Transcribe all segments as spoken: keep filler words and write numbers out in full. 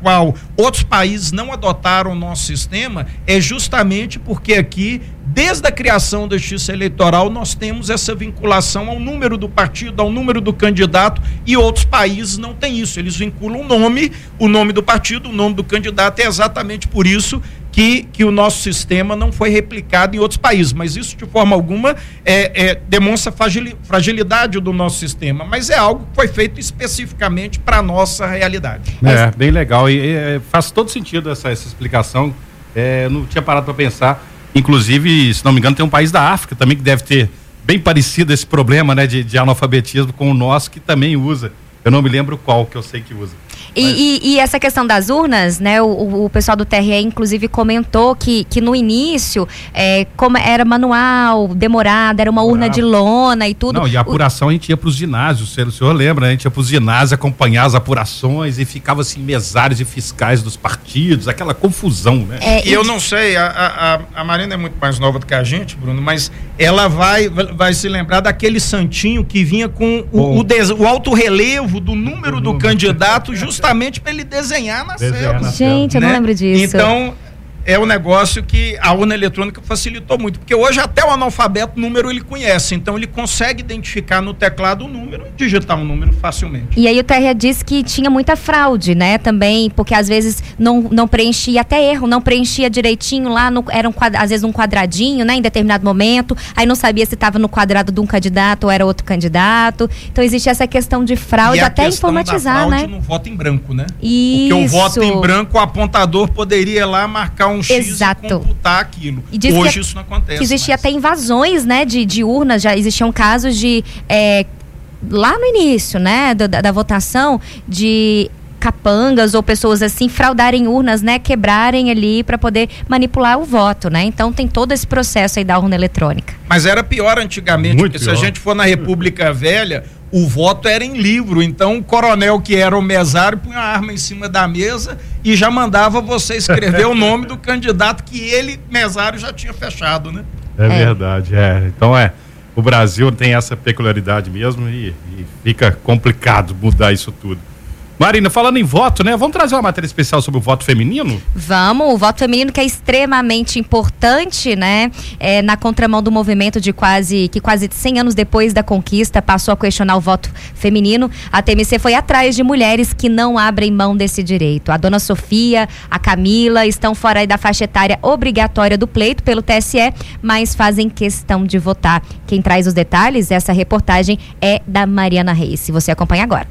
qual outros países não adotaram o nosso sistema é justamente porque aqui, desde a criação da justiça eleitoral, nós temos essa vinculação ao número do partido, ao número do candidato, e outros países não têm isso. Eles vinculam o nome, o nome do partido, o nome do candidato. É exatamente por isso que, que o nosso sistema não foi replicado em outros países. Mas isso, de forma alguma, é, é, demonstra fragilidade do nosso sistema. Mas é algo que foi feito especificamente para a nossa realidade. É, bem legal. E é, faz todo sentido essa, essa explicação. É, não tinha parado para pensar. Inclusive, se não me engano, tem um país da África também que deve ter bem parecido esse problema, né, de, de analfabetismo com o nosso, que também usa. Eu não me lembro qual que eu sei que usa. E, Mas... e, e essa questão das urnas, né? O, o pessoal do T R E inclusive comentou que, que no início é, como era manual, demorada, era uma Demorava. urna de lona e tudo. Não, e a apuração o... a gente ia para os ginásios, o senhor lembra, né? A gente ia para os ginásios acompanhar as apurações e ficava assim, mesários e fiscais dos partidos, aquela confusão, né? É, e eu não sei, a, a, a Marina é muito mais nova do que a gente, Bruno, mas ela vai, vai se lembrar daquele santinho que vinha com o, o, des, o alto relevo do número do candidato, justamente para ele desenhar na cédula. Gente, eu né? não lembro disso. Então, é um negócio que a urna eletrônica facilitou muito, porque hoje até o analfabeto, o número ele conhece, então ele consegue identificar no teclado o número e digitar um número facilmente. E aí o T R E disse que tinha muita fraude, né, também, porque às vezes não, não preenchia, até erro, não preenchia direitinho lá, no, era um, às vezes um quadradinho, né, em determinado momento, aí não sabia se estava no quadrado de um candidato ou era outro candidato, então existe essa questão de fraude, e a até questão informatizar, da fraude né? no voto em branco, né? Isso. Porque o voto em branco, o apontador poderia ir lá marcar um X Exato. e computar aquilo. E diz Hoje que, isso não acontece. Que existia mais. até invasões, né, de, de urnas, já existiam casos de, é, lá no início, né, da, da votação, de capangas ou pessoas assim fraudarem urnas, né, quebrarem ali para poder manipular o voto, né? Então tem todo esse processo aí da urna eletrônica. Mas era pior antigamente, Muito porque pior. se a gente for na República Velha, o voto era em livro, então o coronel que era o mesário punha a arma em cima da mesa e já mandava você escrever o nome do candidato que ele, mesário, já tinha fechado, né? É, É. verdade, é. Então é, o Brasil tem essa peculiaridade mesmo e, e fica complicado mudar isso tudo. Marina, falando em voto, né? Vamos trazer uma matéria especial sobre o voto feminino? Vamos, o voto feminino que é extremamente importante, né? É, na contramão do movimento de quase, que quase cem anos depois da conquista passou a questionar o voto feminino, a T M C foi atrás de mulheres que não abrem mão desse direito. A dona Sofia, a Camila estão fora aí da faixa etária obrigatória do pleito pelo T S E, mas fazem questão de votar. Quem traz os detalhes, essa reportagem é da Mariana Reis. Se você acompanha agora.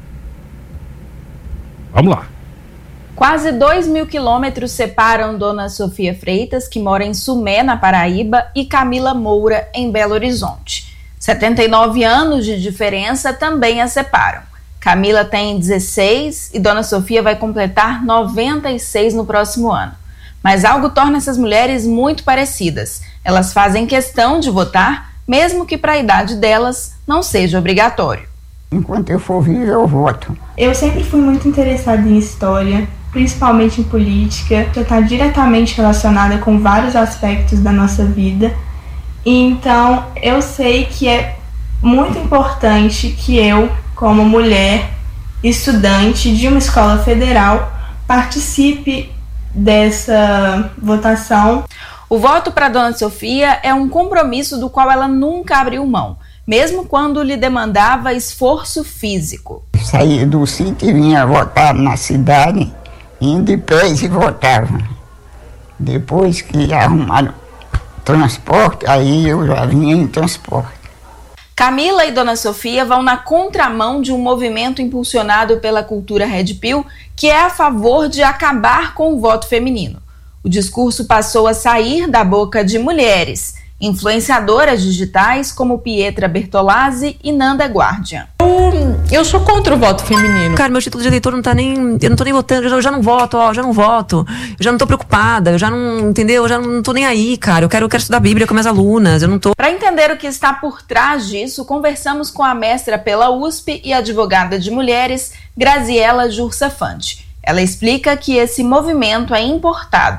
Vamos lá. Quase dois mil quilômetros separam Dona Sofia Freitas, que mora em Sumé, na Paraíba, e Camila Moura, em Belo Horizonte. setenta e nove anos de diferença também a separam. Camila tem dezesseis e Dona Sofia vai completar noventa e seis no próximo ano. Mas algo torna essas mulheres muito parecidas. Elas fazem questão de votar, mesmo que para a idade delas não seja obrigatório. Enquanto eu for viva, eu voto. Eu sempre fui muito interessada em história, principalmente em política, que está diretamente relacionada com vários aspectos da nossa vida. Então, eu sei que é muito importante que eu, como mulher, estudante de uma escola federal, participe dessa votação. O voto para Dona Sofia é um compromisso do qual ela nunca abriu mão, mesmo quando lhe demandava esforço físico. Saía do sítio e vinha votar na cidade, indo de pés e votava. Depois que arrumaram transporte, aí eu já vinha em transporte. Camila e Dona Sofia vão na contramão de um movimento impulsionado pela cultura Red Pill, que é a favor de acabar com o voto feminino. O discurso passou a sair da boca de mulheres, influenciadoras digitais como Pietra Bertolazzi e Nanda Guardian. Eu sou contra o voto feminino. Cara, meu título de eleitor não tá nem... Eu não tô nem votando, eu já, eu já não voto, ó, já não voto. Eu já não tô preocupada, eu já não... Entendeu? Eu já não tô nem aí, cara. Eu quero, eu quero estudar Bíblia com minhas alunas, eu não tô... Para entender o que está por trás disso, conversamos com a mestra pela U S P e advogada de mulheres, Graziela Jursafante. Ela explica que esse movimento é importado.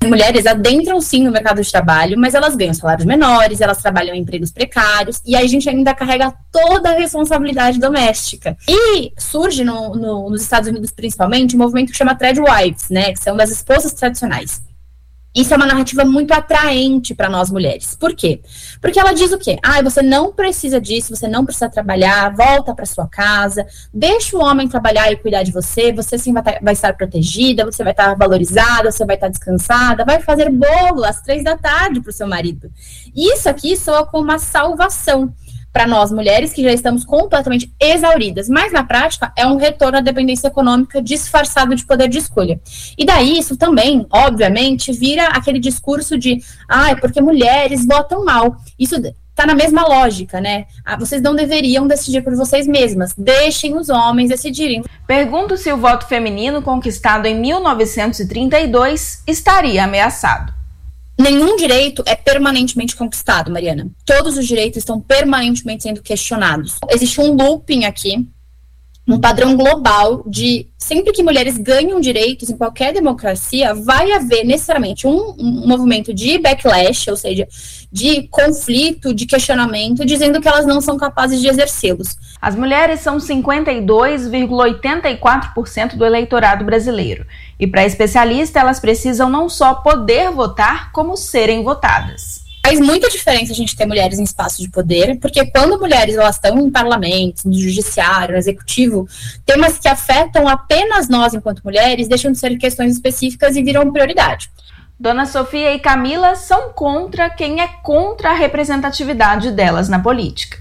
As mulheres adentram sim no mercado de trabalho, mas elas ganham salários menores, elas trabalham em empregos precários, e aí a gente ainda carrega toda a responsabilidade doméstica. E surge no, no, nos Estados Unidos, principalmente, um movimento que chama Threadwives, né, que são das esposas tradicionais. Isso é uma narrativa muito atraente para nós mulheres. Por quê? Porque ela diz o quê? Ah, você não precisa disso, você não precisa trabalhar, volta para sua casa, deixa o homem trabalhar e cuidar de você, você sim vai, vai estar protegida, você vai estar valorizada, você vai estar descansada, vai fazer bolo às três da tarde para o seu marido. Isso aqui soa como uma salvação para nós mulheres que já estamos completamente exauridas, mas na prática é um retorno à dependência econômica disfarçado de poder de escolha. E daí isso também, obviamente, vira aquele discurso de ah, é porque mulheres votam mal. Isso está na mesma lógica, né? Ah, vocês não deveriam decidir por vocês mesmas, deixem os homens decidirem. Pergunto se o voto feminino conquistado em mil novecentos e trinta e dois estaria ameaçado. Nenhum direito é permanentemente conquistado, Mariana. Todos os direitos estão permanentemente sendo questionados. Existe um looping aqui, um padrão global de sempre que mulheres ganham direitos em qualquer democracia, vai haver necessariamente um, um movimento de backlash, ou seja, de conflito, de questionamento, dizendo que elas não são capazes de exercê-los. As mulheres são cinquenta e dois vírgula oitenta e quatro por cento do eleitorado brasileiro. E para especialista, elas precisam não só poder votar, como serem votadas. Faz muita diferença a gente ter mulheres em espaços de poder, porque quando mulheres elas estão em parlamentos, no judiciário, no executivo, temas que afetam apenas nós enquanto mulheres deixam de ser questões específicas e viram prioridade. Dona Sofia e Camila são contra quem é contra a representatividade delas na política.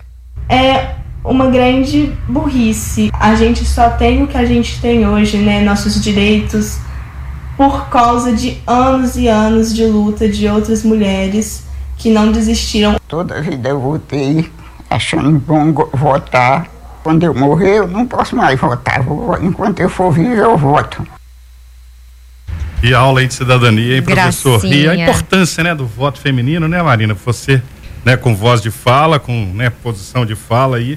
É uma grande burrice. A gente só tem o que a gente tem hoje, né? Nossos direitos, por causa de anos e anos de luta de outras mulheres que não desistiram. Toda a vida eu votei achando bom votar. Quando eu morrer, eu não posso mais votar. Enquanto eu for vivo, eu voto. E aula aí de cidadania, hein, professor? Gracinha. E a importância, né, do voto feminino, né, Marina? Você, né, com voz de fala, com, né, posição de fala aí.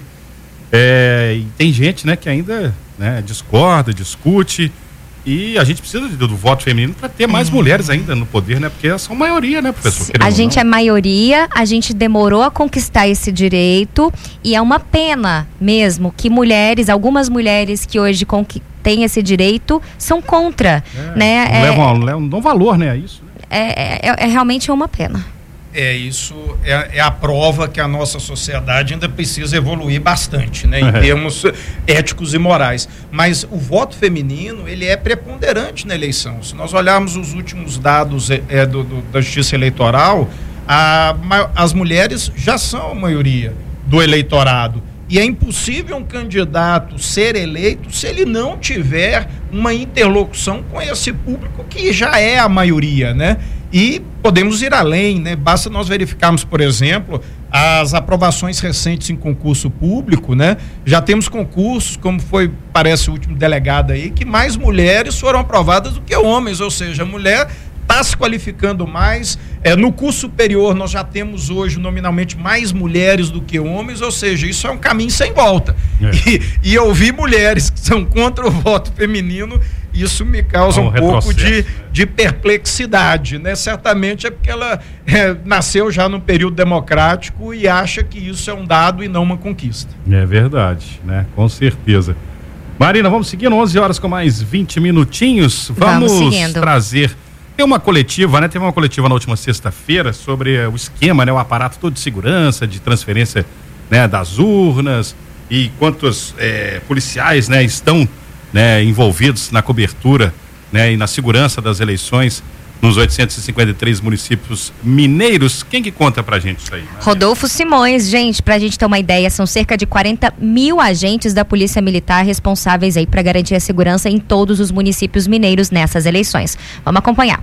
É, e tem gente, né, que ainda, né, discorda, discute. E a gente precisa do, do voto feminino para ter mais é. mulheres ainda no poder, né? Porque elas são maioria, né, professor? A gente é maioria, a gente demorou a conquistar esse direito e é uma pena mesmo que mulheres, algumas mulheres que hoje têm esse direito, são contra, é, né? Não, é, levam, não, levam, não dão valor, né, a isso. É, é, é realmente uma pena. É, isso é, é a prova que a nossa sociedade ainda precisa evoluir bastante, né, em é. termos éticos e morais. Mas o voto feminino, ele é preponderante na eleição. Se nós olharmos os últimos dados é, do, do, da Justiça Eleitoral, a, as mulheres já são a maioria do eleitorado. E é impossível um candidato ser eleito se ele não tiver uma interlocução com esse público que já é a maioria, né? E podemos ir além, né? Basta nós verificarmos, por exemplo, as aprovações recentes em concurso público, né? Já temos concursos, como foi, parece o último delegado aí, que mais mulheres foram aprovadas do que homens, ou seja, a mulher está se qualificando mais. É, no curso superior nós já temos hoje nominalmente mais mulheres do que homens, ou seja, isso é um caminho sem volta. É. E, e ouvir mulheres que são contra o voto feminino, isso me causa um, um pouco de, né? de perplexidade, né? Certamente é porque ela é, nasceu já no período democrático e acha que isso é um dado e não uma conquista. É verdade, né? Com certeza. Marina, vamos seguindo, onze horas com mais vinte minutinhos. Vamos, vamos trazer... Tem uma coletiva, né? Teve uma coletiva na última sexta-feira sobre uh, o esquema, né? O aparato todo de segurança, de transferência, né? Das urnas e quantos eh, policiais, né? Estão, né? Envolvidos na cobertura, né? E na segurança das eleições nos oitocentos e cinquenta e três municípios mineiros. Quem que conta pra gente isso aí? Né? Rodolfo Simões, gente, pra gente ter uma ideia, são cerca de quarenta mil agentes da Polícia Militar responsáveis aí para garantir a segurança em todos os municípios mineiros nessas eleições. Vamos acompanhar.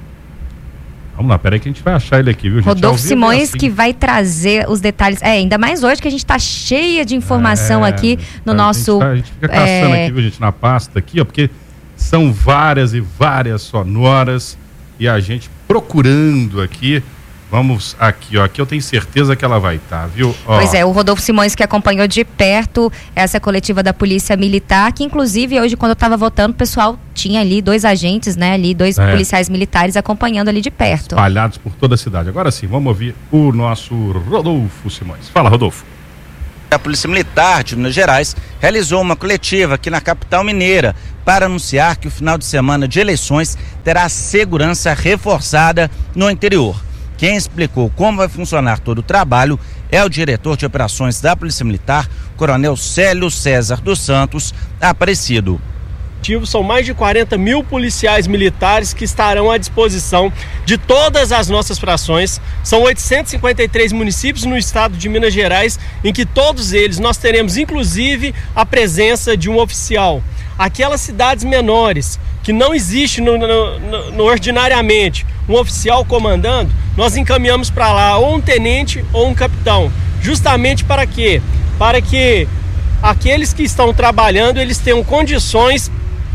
Vamos lá, peraí que a gente vai achar ele aqui, viu, gente? Rodolfo Simões assim. Que vai trazer os detalhes, é, ainda mais hoje que a gente tá cheia de informação é, aqui no a nosso... Gente tá, a gente fica caçando é... aqui, viu, gente, na pasta aqui, ó, porque são várias e várias sonoras e a gente procurando aqui, Vamos aqui, ó. Aqui eu tenho certeza que ela vai estar, tá, viu? Ó. Pois é, o Rodolfo Simões que acompanhou de perto essa coletiva da Polícia Militar, que inclusive hoje quando eu estava votando, o pessoal tinha ali dois agentes, né? Ali, dois é. policiais militares acompanhando ali de perto. Espalhados por toda a cidade. Agora sim, vamos ouvir o nosso Rodolfo Simões. Fala, Rodolfo. A Polícia Militar de Minas Gerais realizou uma coletiva aqui na capital mineira para anunciar que o final de semana de eleições terá segurança reforçada no interior. Quem explicou como vai funcionar todo o trabalho é o diretor de operações da Polícia Militar, Coronel Célio César dos Santos Aparecido. São mais de quarenta mil policiais militares que estarão à disposição de todas as nossas frações. São oitocentos e cinquenta e três municípios no estado de Minas Gerais, em que todos eles nós teremos inclusive a presença de um oficial. Aquelas cidades menores que não existe no, no, no, no ordinariamente um oficial comandando, nós encaminhamos para lá ou um tenente ou um capitão. Justamente para quê? Para que aqueles que estão trabalhando, eles tenham condições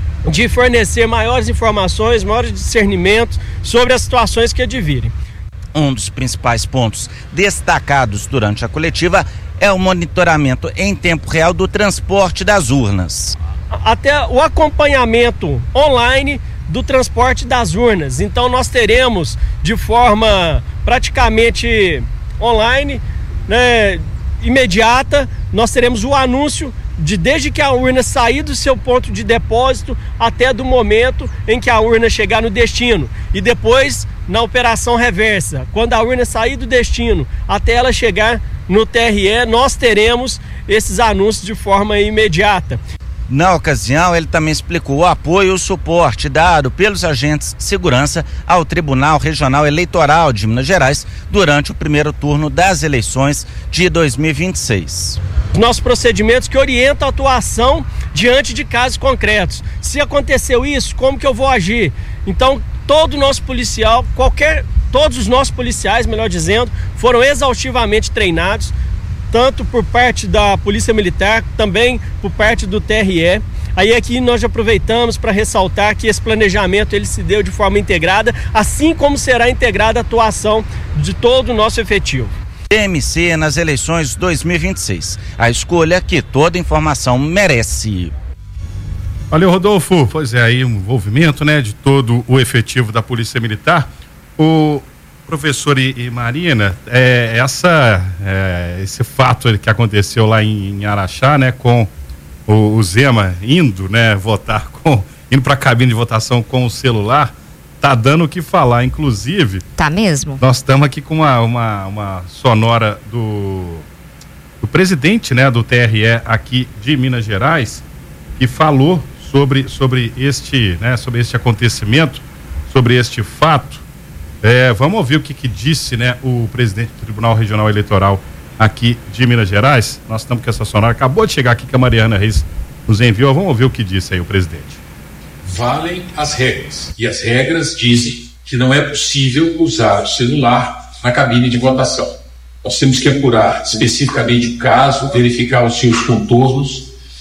de fornecer maiores informações, maiores discernimentos sobre as situações que advirem. Um dos principais pontos destacados durante a coletiva é o monitoramento em tempo real do transporte das urnas. Até o acompanhamento online do transporte das urnas. Então nós teremos de forma praticamente online, né, imediata, nós teremos o anúncio de desde que a urna sair do seu ponto de depósito até do momento em que a urna chegar no destino. E depois na operação reversa, quando a urna sair do destino até ela chegar no T R E, nós teremos esses anúncios de forma imediata. Na ocasião, ele também explicou o apoio e o suporte dado pelos agentes de segurança ao Tribunal Regional Eleitoral de Minas Gerais durante o primeiro turno das eleições de dois mil e vinte e seis. Nossos procedimentos que orientam a atuação diante de casos concretos. Se aconteceu isso, como que eu vou agir? Então, todo nosso policial, qualquer, todos os nossos policiais, melhor dizendo, foram exaustivamente treinados, tanto por parte da Polícia Militar, também por parte do T R E. Aí aqui nós já aproveitamos para ressaltar que esse planejamento ele se deu de forma integrada, assim como será integrada a atuação de todo o nosso efetivo. T M C nas eleições dois mil e vinte e seis, a escolha que toda informação merece. Valeu, Rodolfo. Pois é, aí o envolvimento, né, de todo o efetivo da Polícia Militar. O professor e, e Marina, é, essa, é, esse fato que aconteceu lá em, em Araxá, né, com o, o Zema indo, né, votar com, indo para a cabine de votação com o celular, tá dando o que falar, inclusive. Tá mesmo? Nós estamos aqui com uma, uma, uma sonora do, do presidente, né, do T R E aqui de Minas Gerais, que falou sobre, sobre este, né, sobre este acontecimento, sobre este fato. É, vamos ouvir o que, que disse, né, o presidente do Tribunal Regional Eleitoral aqui de Minas Gerais. Nós estamos com essa sonora, acabou de chegar aqui que a Mariana Reis nos enviou. Vamos ouvir o que disse aí o presidente. Valem as regras, e as regras dizem que não é possível usar o celular na cabine de votação. Nós temos que apurar especificamente o caso, verificar os seus contornos,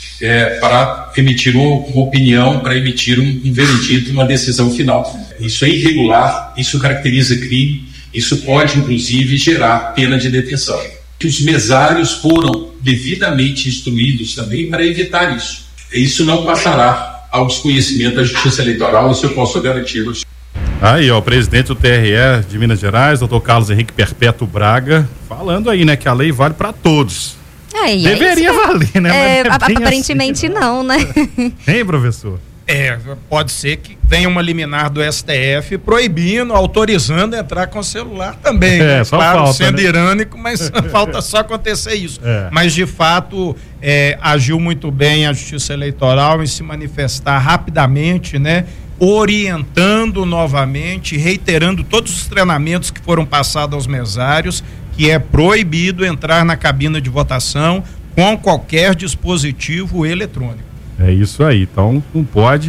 É, para emitir uma, uma opinião, para emitir um, um veredito, uma decisão final. Isso é irregular, isso caracteriza crime, isso pode inclusive gerar pena de detenção. Que os mesários foram devidamente instruídos também para evitar isso. Isso não passará ao desconhecimento da Justiça Eleitoral, isso eu posso garantir. Aí, ó, o presidente do T R E de Minas Gerais, doutor Carlos Henrique Perpétuo Braga, falando aí, né, que a lei vale para todos. É, Deveria é valer, né? É, é aparentemente assim, não, né? Hein, professor? É, pode ser que venha uma liminar do S T F proibindo, autorizando entrar com o celular também. É, né? só claro, falta, sendo né? irônico, mas falta só acontecer isso. É. Mas, de fato, é, agiu muito bem a Justiça Eleitoral em se manifestar rapidamente, né? Orientando novamente, reiterando todos os treinamentos que foram passados aos mesários, que é proibido entrar na cabina de votação com qualquer dispositivo eletrônico. É isso aí, então não pode.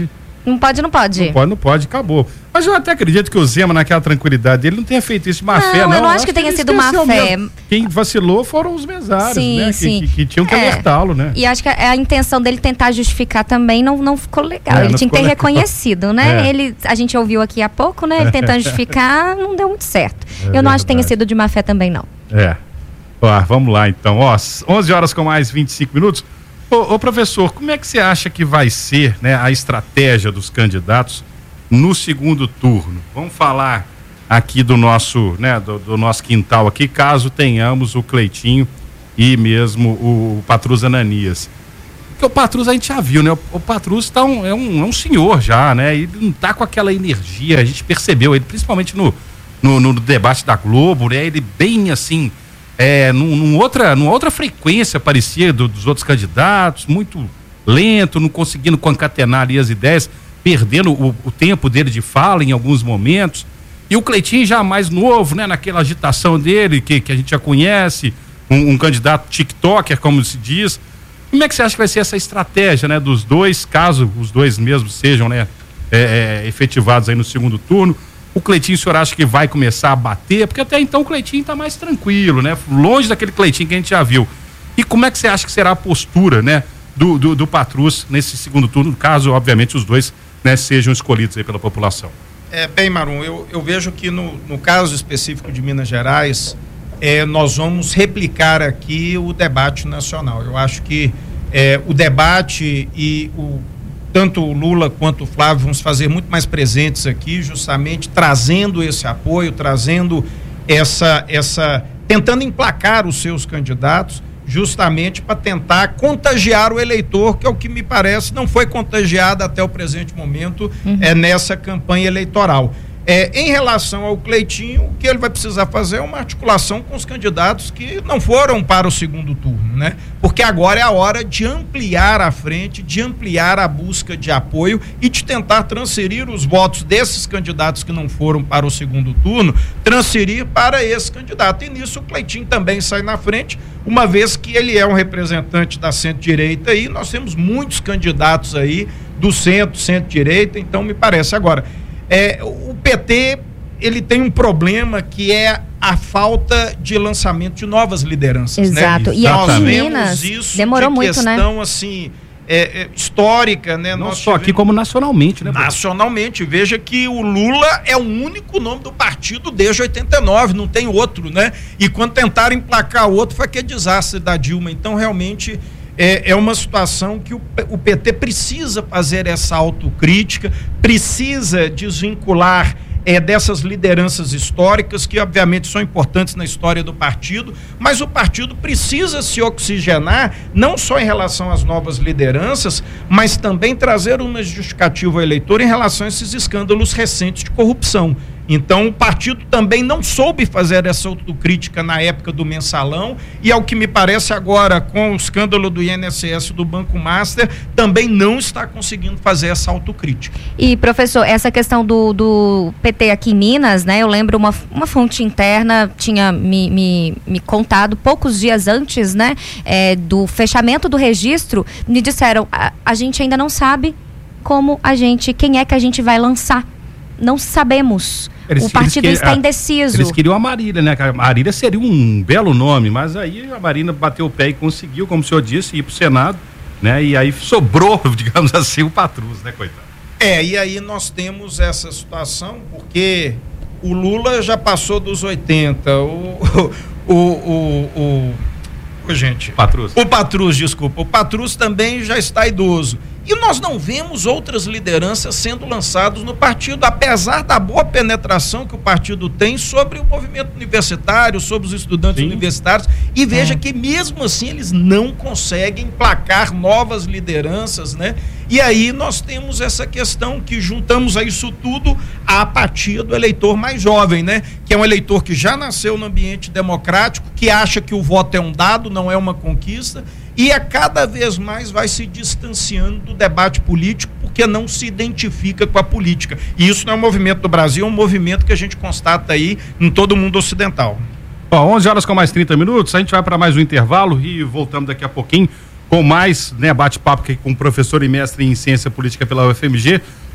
Não pode, não pode. Não pode, não pode, acabou. Mas eu até acredito que o Zema, naquela tranquilidade dele, não tenha feito isso de má não, fé, não. Eu não acho que, que tenha sido má fé. Mesmo. Quem vacilou foram os mesários, sim, né? Sim. Que, que, que tinham que é. alertá-lo, né? E acho que a, a intenção dele tentar justificar também não, não ficou legal. É, ele tinha que ter legal. reconhecido, né? É. Ele, a gente ouviu aqui há pouco, né? Ele tentando justificar, não deu muito certo. É eu não verdade. acho que tenha sido de má fé também, não. É. Ó, vamos lá, então. Ó, onze horas com mais vinte e cinco minutos. Ô, ô, professor, como é que você acha que vai ser, né, a estratégia dos candidatos no segundo turno? Vamos falar aqui do nosso, né, do, do nosso quintal aqui, caso tenhamos o Cleitinho e mesmo o, o Patrus Ananias. Porque o Patrus a gente já viu, né? O, o Patrus tá um, é, um, é um senhor já, né? Ele não tá com aquela energia, a gente percebeu ele, principalmente no, no, no debate da Globo, né? Ele bem assim... É, num, num outra, numa outra frequência parecia do, dos outros candidatos, muito lento, não conseguindo concatenar ali as ideias, perdendo o, o tempo dele de fala em alguns momentos. E o Cleitinho já mais novo, né, naquela agitação dele, que, que a gente já conhece, um, um candidato tiktoker, como se diz. Como é que você acha que vai ser essa estratégia, né, dos dois, caso os dois mesmos sejam, né, é, é, efetivados aí no segundo turno? O Cleitinho, o senhor acha que vai começar a bater? Porque até então o Cleitinho está mais tranquilo, né? Longe daquele Cleitinho que a gente já viu. E como é que você acha que será a postura, né, do, do, do Patrus nesse segundo turno, caso, obviamente, os dois, né, sejam escolhidos aí pela população? É, bem, Marum, eu, eu vejo que no, no caso específico de Minas Gerais, é, nós vamos replicar aqui o debate nacional. Eu acho que é, o debate e o tanto o Lula quanto o Flávio vão se fazer muito mais presentes aqui, justamente trazendo esse apoio, trazendo essa, essa, tentando emplacar os seus candidatos, justamente para tentar contagiar o eleitor, que é o que me parece não foi contagiado até o presente momento, uhum. é, nessa campanha eleitoral. É, em relação ao Cleitinho, o que ele vai precisar fazer é uma articulação com os candidatos que não foram para o segundo turno, né? Porque agora é a hora de ampliar a frente, de ampliar a busca de apoio e de tentar transferir os votos desses candidatos que não foram para o segundo turno, transferir para esse candidato. E nisso o Cleitinho também sai na frente, uma vez que ele é um representante da centro-direita e nós temos muitos candidatos aí do centro, centro-direita, então me parece agora... É, o P T, ele tem um problema que é a falta de lançamento de novas lideranças. Exato. Né? E nós aqui em vemos Minas isso demorou de muito, questão, né? assim, é, é, histórica, né? Não nós só tivemos... aqui, como nacionalmente, né? Nacionalmente. Veja que o Lula é o único nome do partido desde oitenta e nove, não tem outro, né? E quando tentaram emplacar outro, foi aquele desastre da Dilma. Então, realmente... É, é uma situação que o, o P T precisa fazer essa autocrítica, precisa desvincular é, dessas lideranças históricas, que obviamente são importantes na história do partido, mas o partido precisa se oxigenar, não só em relação às novas lideranças, mas também trazer uma justificativa ao eleitor em relação a esses escândalos recentes de corrupção. Então, o partido também não soube fazer essa autocrítica na época do mensalão e, ao que me parece agora, com o escândalo do I N S S do Banco Master, também não está conseguindo fazer essa autocrítica. E, professor, essa questão do, do P T aqui em Minas, né? Eu lembro uma, uma fonte interna tinha me, me, me contado poucos dias antes, né? É, do fechamento do registro, me disseram, a, a gente ainda não sabe como a gente, quem é que a gente vai lançar. Não sabemos. Eles, o partido eles está indeciso. Eles queriam a Marília, né? A Marília seria um belo nome, mas aí a Marina bateu o pé e conseguiu, como o senhor disse, ir para o Senado, né? E aí sobrou, digamos assim, o Patrus, né, coitado? É, e aí nós temos essa situação, porque o Lula já passou dos oitenta, o... o, o, o, o gente... Patrus. O Patrus, desculpa. O Patrus também já está idoso. E nós não vemos outras lideranças sendo lançadas no partido, apesar da boa penetração que o partido tem sobre o movimento universitário, sobre os estudantes Sim. universitários. E veja é. que mesmo assim eles não conseguem emplacar novas lideranças, né? E aí nós temos essa questão que juntamos a isso tudo a apatia do eleitor mais jovem, né? Que é um eleitor que já nasceu no ambiente democrático, que acha que o voto é um dado, não é uma conquista, e a cada vez mais vai se distanciando do debate político porque não se identifica com a política. E isso não é um movimento do Brasil, é um movimento que a gente constata aí em todo o mundo ocidental. Ó, onze horas com mais trinta minutos, a gente vai para mais um intervalo e voltamos daqui a pouquinho com mais, né, bate-papo com o professor e mestre em ciência política pela U F M G,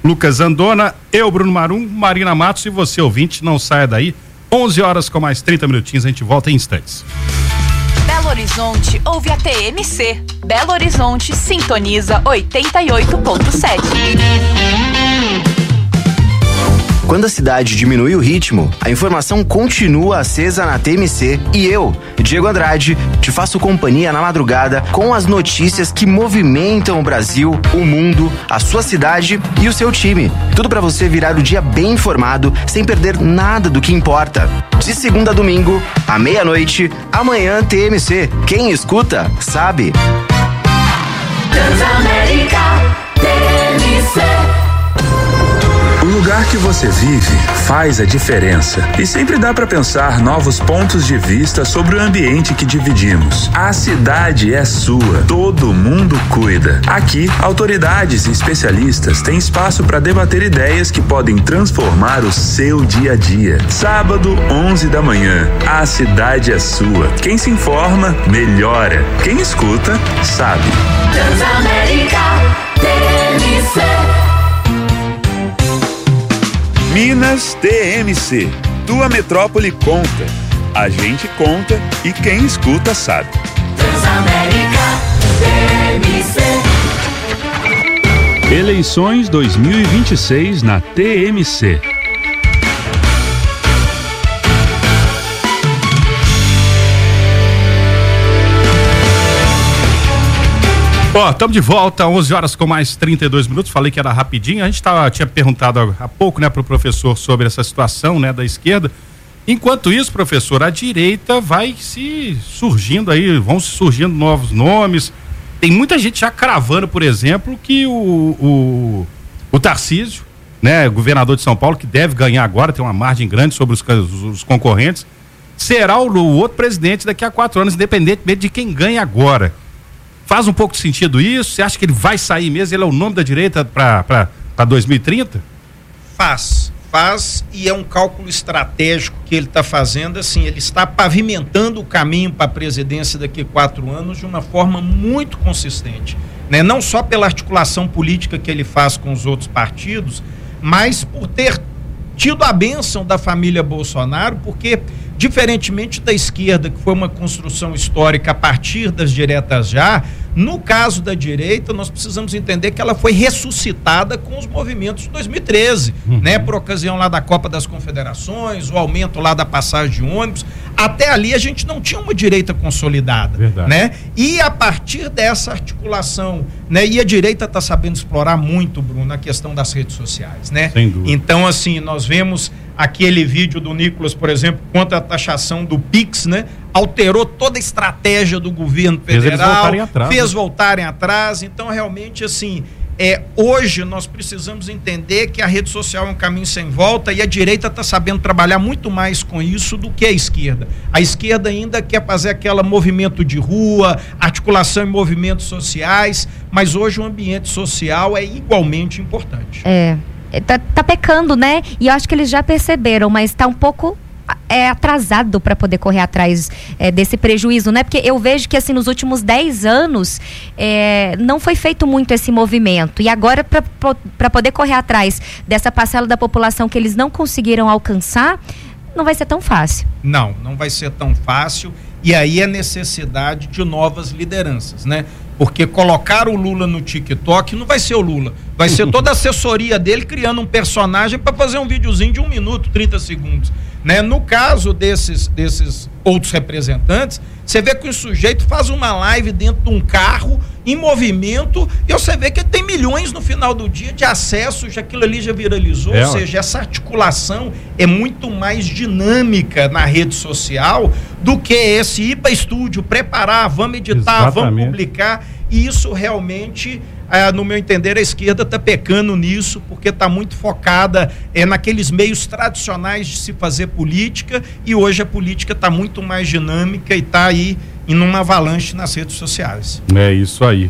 Lucas Andona, eu, Bruno Marum, Marina Matos e você, ouvinte, não saia daí. onze horas com mais trinta minutinhos, a gente volta em instantes. Belo Horizonte ouve a T M C. Belo Horizonte sintoniza oitenta e oito ponto sete. Quando a cidade diminui o ritmo, a informação continua acesa na T M C e eu, Diego Andrade, te faço companhia na madrugada com as notícias que movimentam o Brasil, o mundo, a sua cidade e o seu time. Tudo para você virar o dia bem informado, sem perder nada do que importa. De segunda a domingo, à meia-noite, amanhã T M C. Quem escuta, sabe. Transamérica T M C. O lugar que você vive faz a diferença e sempre dá para pensar novos pontos de vista sobre o ambiente que dividimos. A cidade é sua, todo mundo cuida. Aqui, autoridades e especialistas têm espaço para debater ideias que podem transformar o seu dia a dia. Sábado, onze da manhã, a cidade é sua. Quem se informa, melhora. Quem escuta, sabe. Transamérica T M C. Minas T M C. Tua metrópole conta. A gente conta e quem escuta sabe. Transamérica T M C. Eleições dois mil e vinte e seis na T M C. Ó, oh, estamos de volta, onze horas com mais trinta e dois minutos. Falei que era rapidinho. A gente tava, tinha perguntado há pouco, né, pro professor sobre essa situação, né, da esquerda. Enquanto isso, professor, a direita vai se surgindo aí, vão se surgindo novos nomes. Tem muita gente já cravando, por exemplo, que o, o, o Tarcísio, né, governador de São Paulo, que deve ganhar agora, tem uma margem grande sobre os, os, os concorrentes, será o, o outro presidente daqui a quatro anos, independentemente de quem ganha agora. Faz um pouco de sentido isso? Você acha que ele vai sair mesmo? Ele é o nome da direita para dois mil e trinta? Faz, faz e é um cálculo estratégico que ele está fazendo, assim, ele está pavimentando o caminho para a presidência daqui a quatro anos de uma forma muito consistente, né? Não só pela articulação política que ele faz com os outros partidos, mas por ter tido a bênção da família Bolsonaro, porque diferentemente da esquerda, que foi uma construção histórica a partir das diretas já, no caso da direita, nós precisamos entender que ela foi ressuscitada com os movimentos de dois mil e treze, uhum. né? Por ocasião lá da Copa das Confederações, o aumento lá da passagem de ônibus. Até ali a gente não tinha uma direita consolidada, Verdade. né? E a partir dessa articulação, né? E a direita está sabendo explorar muito, Bruno, a questão das redes sociais, né? Sem dúvida. Então, assim, nós vemos aquele vídeo do Nicolas, por exemplo, contra a taxação do Pix, né? Alterou toda a estratégia do governo federal, fez, voltarem atrás, fez né? voltarem atrás. Então, realmente, assim, é, hoje nós precisamos entender que a rede social é um caminho sem volta e a direita está sabendo trabalhar muito mais com isso do que a esquerda. A esquerda ainda quer fazer aquele movimento de rua, articulação em movimentos sociais, mas hoje o ambiente social é igualmente importante. É, tá, tá pecando, né? E eu acho que eles já perceberam, mas tá um pouco é atrasado para poder correr atrás é, desse prejuízo, né? Porque eu vejo que assim nos últimos dez anos é, não foi feito muito esse movimento e agora para poder correr atrás dessa parcela da população que eles não conseguiram alcançar, não vai ser tão fácil. Não, não vai ser tão fácil e aí a necessidade de novas lideranças, né? Porque colocar o Lula no TikTok não vai ser o Lula, vai ser toda a assessoria dele criando um personagem para fazer um videozinho de um minuto, trinta segundos. Né? No caso desses, desses outros representantes, você vê que o sujeito faz uma live dentro de um carro, em movimento, e você vê que tem milhões no final do dia de acessos, aquilo ali já viralizou, é, ou seja, essa articulação é muito mais dinâmica na rede social do que esse ir para estúdio, preparar, vamos editar, Exatamente. vamos publicar, e isso realmente... Ah, no meu entender, a esquerda está pecando nisso, porque está muito focada é, naqueles meios tradicionais de se fazer política, e hoje a política está muito mais dinâmica e está aí em uma avalanche nas redes sociais. É isso aí.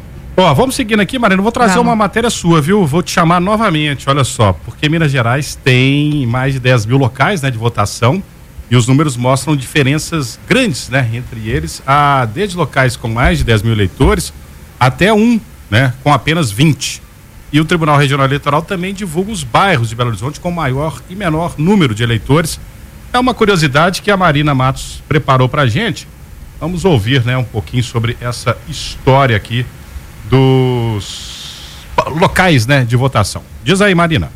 Ó, vamos seguindo aqui, Marina, vou trazer vamos. uma matéria sua, viu? Vou te chamar novamente, olha só, porque Minas Gerais tem mais de dez mil locais, né, de votação, e os números mostram diferenças grandes, né, entre eles, a, desde locais com mais de dez mil eleitores até um, né, com apenas vinte. E o Tribunal Regional Eleitoral também divulga os bairros de Belo Horizonte com maior e menor número de eleitores. É uma curiosidade que a Marina Matos preparou pra gente. Vamos ouvir, né, um pouquinho sobre essa história aqui dos locais, né, de votação. Diz aí, Marina.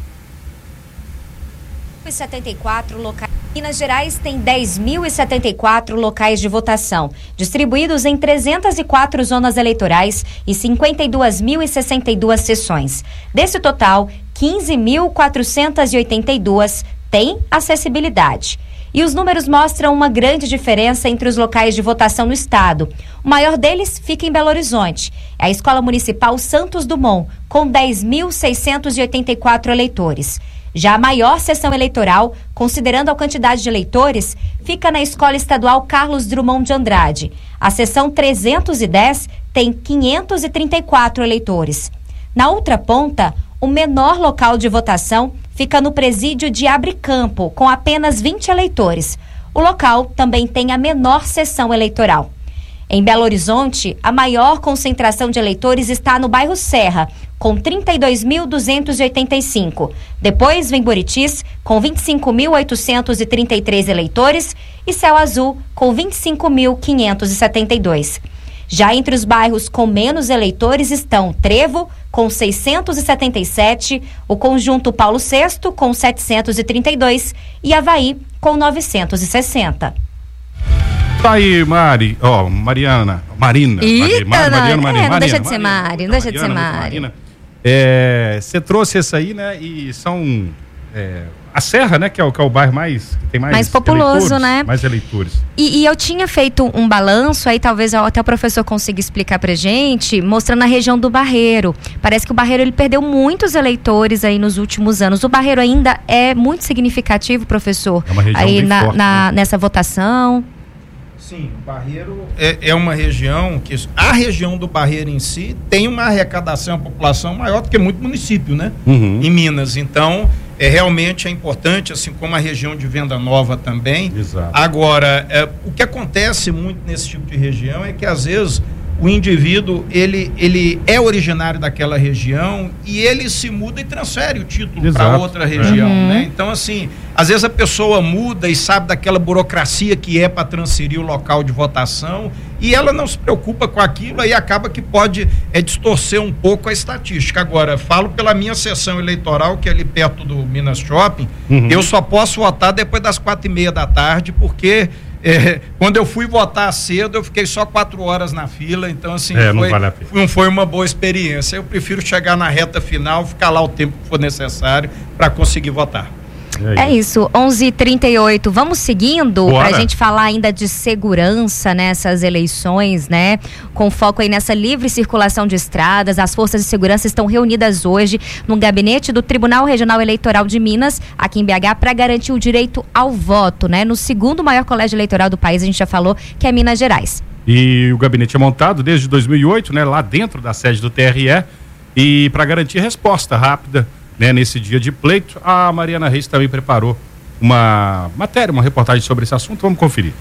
setenta e quatro locais. Minas Gerais tem dez mil e setenta e quatro locais de votação, distribuídos em trezentas e quatro zonas eleitorais e cinquenta e duas mil e sessenta e duas sessões. Desse total, quinze mil quatrocentas e oitenta e duas têm acessibilidade. E os números mostram uma grande diferença entre os locais de votação no estado. O maior deles fica em Belo Horizonte. É a Escola Municipal Santos Dumont, com dez mil seiscentos e oitenta e quatro eleitores. Já a maior sessão eleitoral, considerando a quantidade de eleitores, fica na Escola Estadual Carlos Drummond de Andrade. A sessão trezentos e dez tem quinhentos e trinta e quatro eleitores. Na outra ponta, o menor local de votação fica no presídio de Abricampo, com apenas vinte eleitores. O local também tem a menor sessão eleitoral. Em Belo Horizonte, a maior concentração de eleitores está no bairro Serra, com trinta e dois mil duzentos e oitenta e cinco. Depois vem Buritis, com vinte e cinco mil oitocentos e trinta e três eleitores, e Céu Azul, com vinte e cinco mil quinhentos e setenta e dois. Já entre os bairros com menos eleitores estão Trevo, com seiscentos e setenta e sete, o Conjunto Paulo sexto, com setecentos e trinta e dois, e Avaí, com novecentos e sessenta. Tá aí, Mari, ó, oh, Mariana, Marina. Eita, Mari, Mariana, Marina, é, não Marina, deixa de ser Marina, Mari, não deixa de ser Mariana, Mari. Marina. É, você trouxe essa aí, né, e são, é, a Serra, né, que é o, que é o bairro mais, que tem mais, mais populoso, né? Mais eleitores. E, e eu tinha feito um balanço, aí talvez até o professor consiga explicar pra gente, mostrando a região do Barreiro. Parece que o Barreiro, ele perdeu muitos eleitores aí nos últimos anos. O Barreiro ainda é muito significativo, professor, é uma região aí bem na, forte, na, né? nessa votação. Sim, o Barreiro é, é uma região que a região do Barreiro em si tem uma arrecadação, uma população maior do que muito município, né? Uhum. Em Minas. Então, é, realmente é importante, assim como a região de Venda Nova também. Exato. Agora, é, o que acontece muito nesse tipo de região é que às vezes o indivíduo, ele, ele é originário daquela região e ele se muda e transfere o título para outra região, Uhum. né? Então, assim, às vezes a pessoa muda e sabe daquela burocracia que é para transferir o local de votação e ela não se preocupa com aquilo e acaba que pode é, distorcer um pouco a estatística. Agora, falo pela minha sessão eleitoral, que é ali perto do Minas Shopping, Uhum. eu só posso votar depois das quatro e meia da tarde, porque É, quando eu fui votar cedo, eu fiquei só quatro horas na fila, então assim, É, não foi, vale a pena. não foi uma boa experiência. Eu prefiro chegar na reta final, ficar lá o tempo que for necessário para conseguir votar. É isso, onze e trinta e oito. Vamos seguindo Bora. pra gente falar ainda de segurança nessas eleições, né? Com foco aí nessa livre circulação de estradas. As forças de segurança estão reunidas hoje no gabinete do Tribunal Regional Eleitoral de Minas, aqui em B H, para garantir o direito ao voto, né? No segundo maior colégio eleitoral do país, a gente já falou, que é Minas Gerais. E o gabinete é montado desde dois mil e oito, né, lá dentro da sede do T R E, e para garantir resposta rápida, né, nesse dia de pleito, a Mariana Reis também preparou uma matéria, uma reportagem sobre esse assunto. Vamos conferir.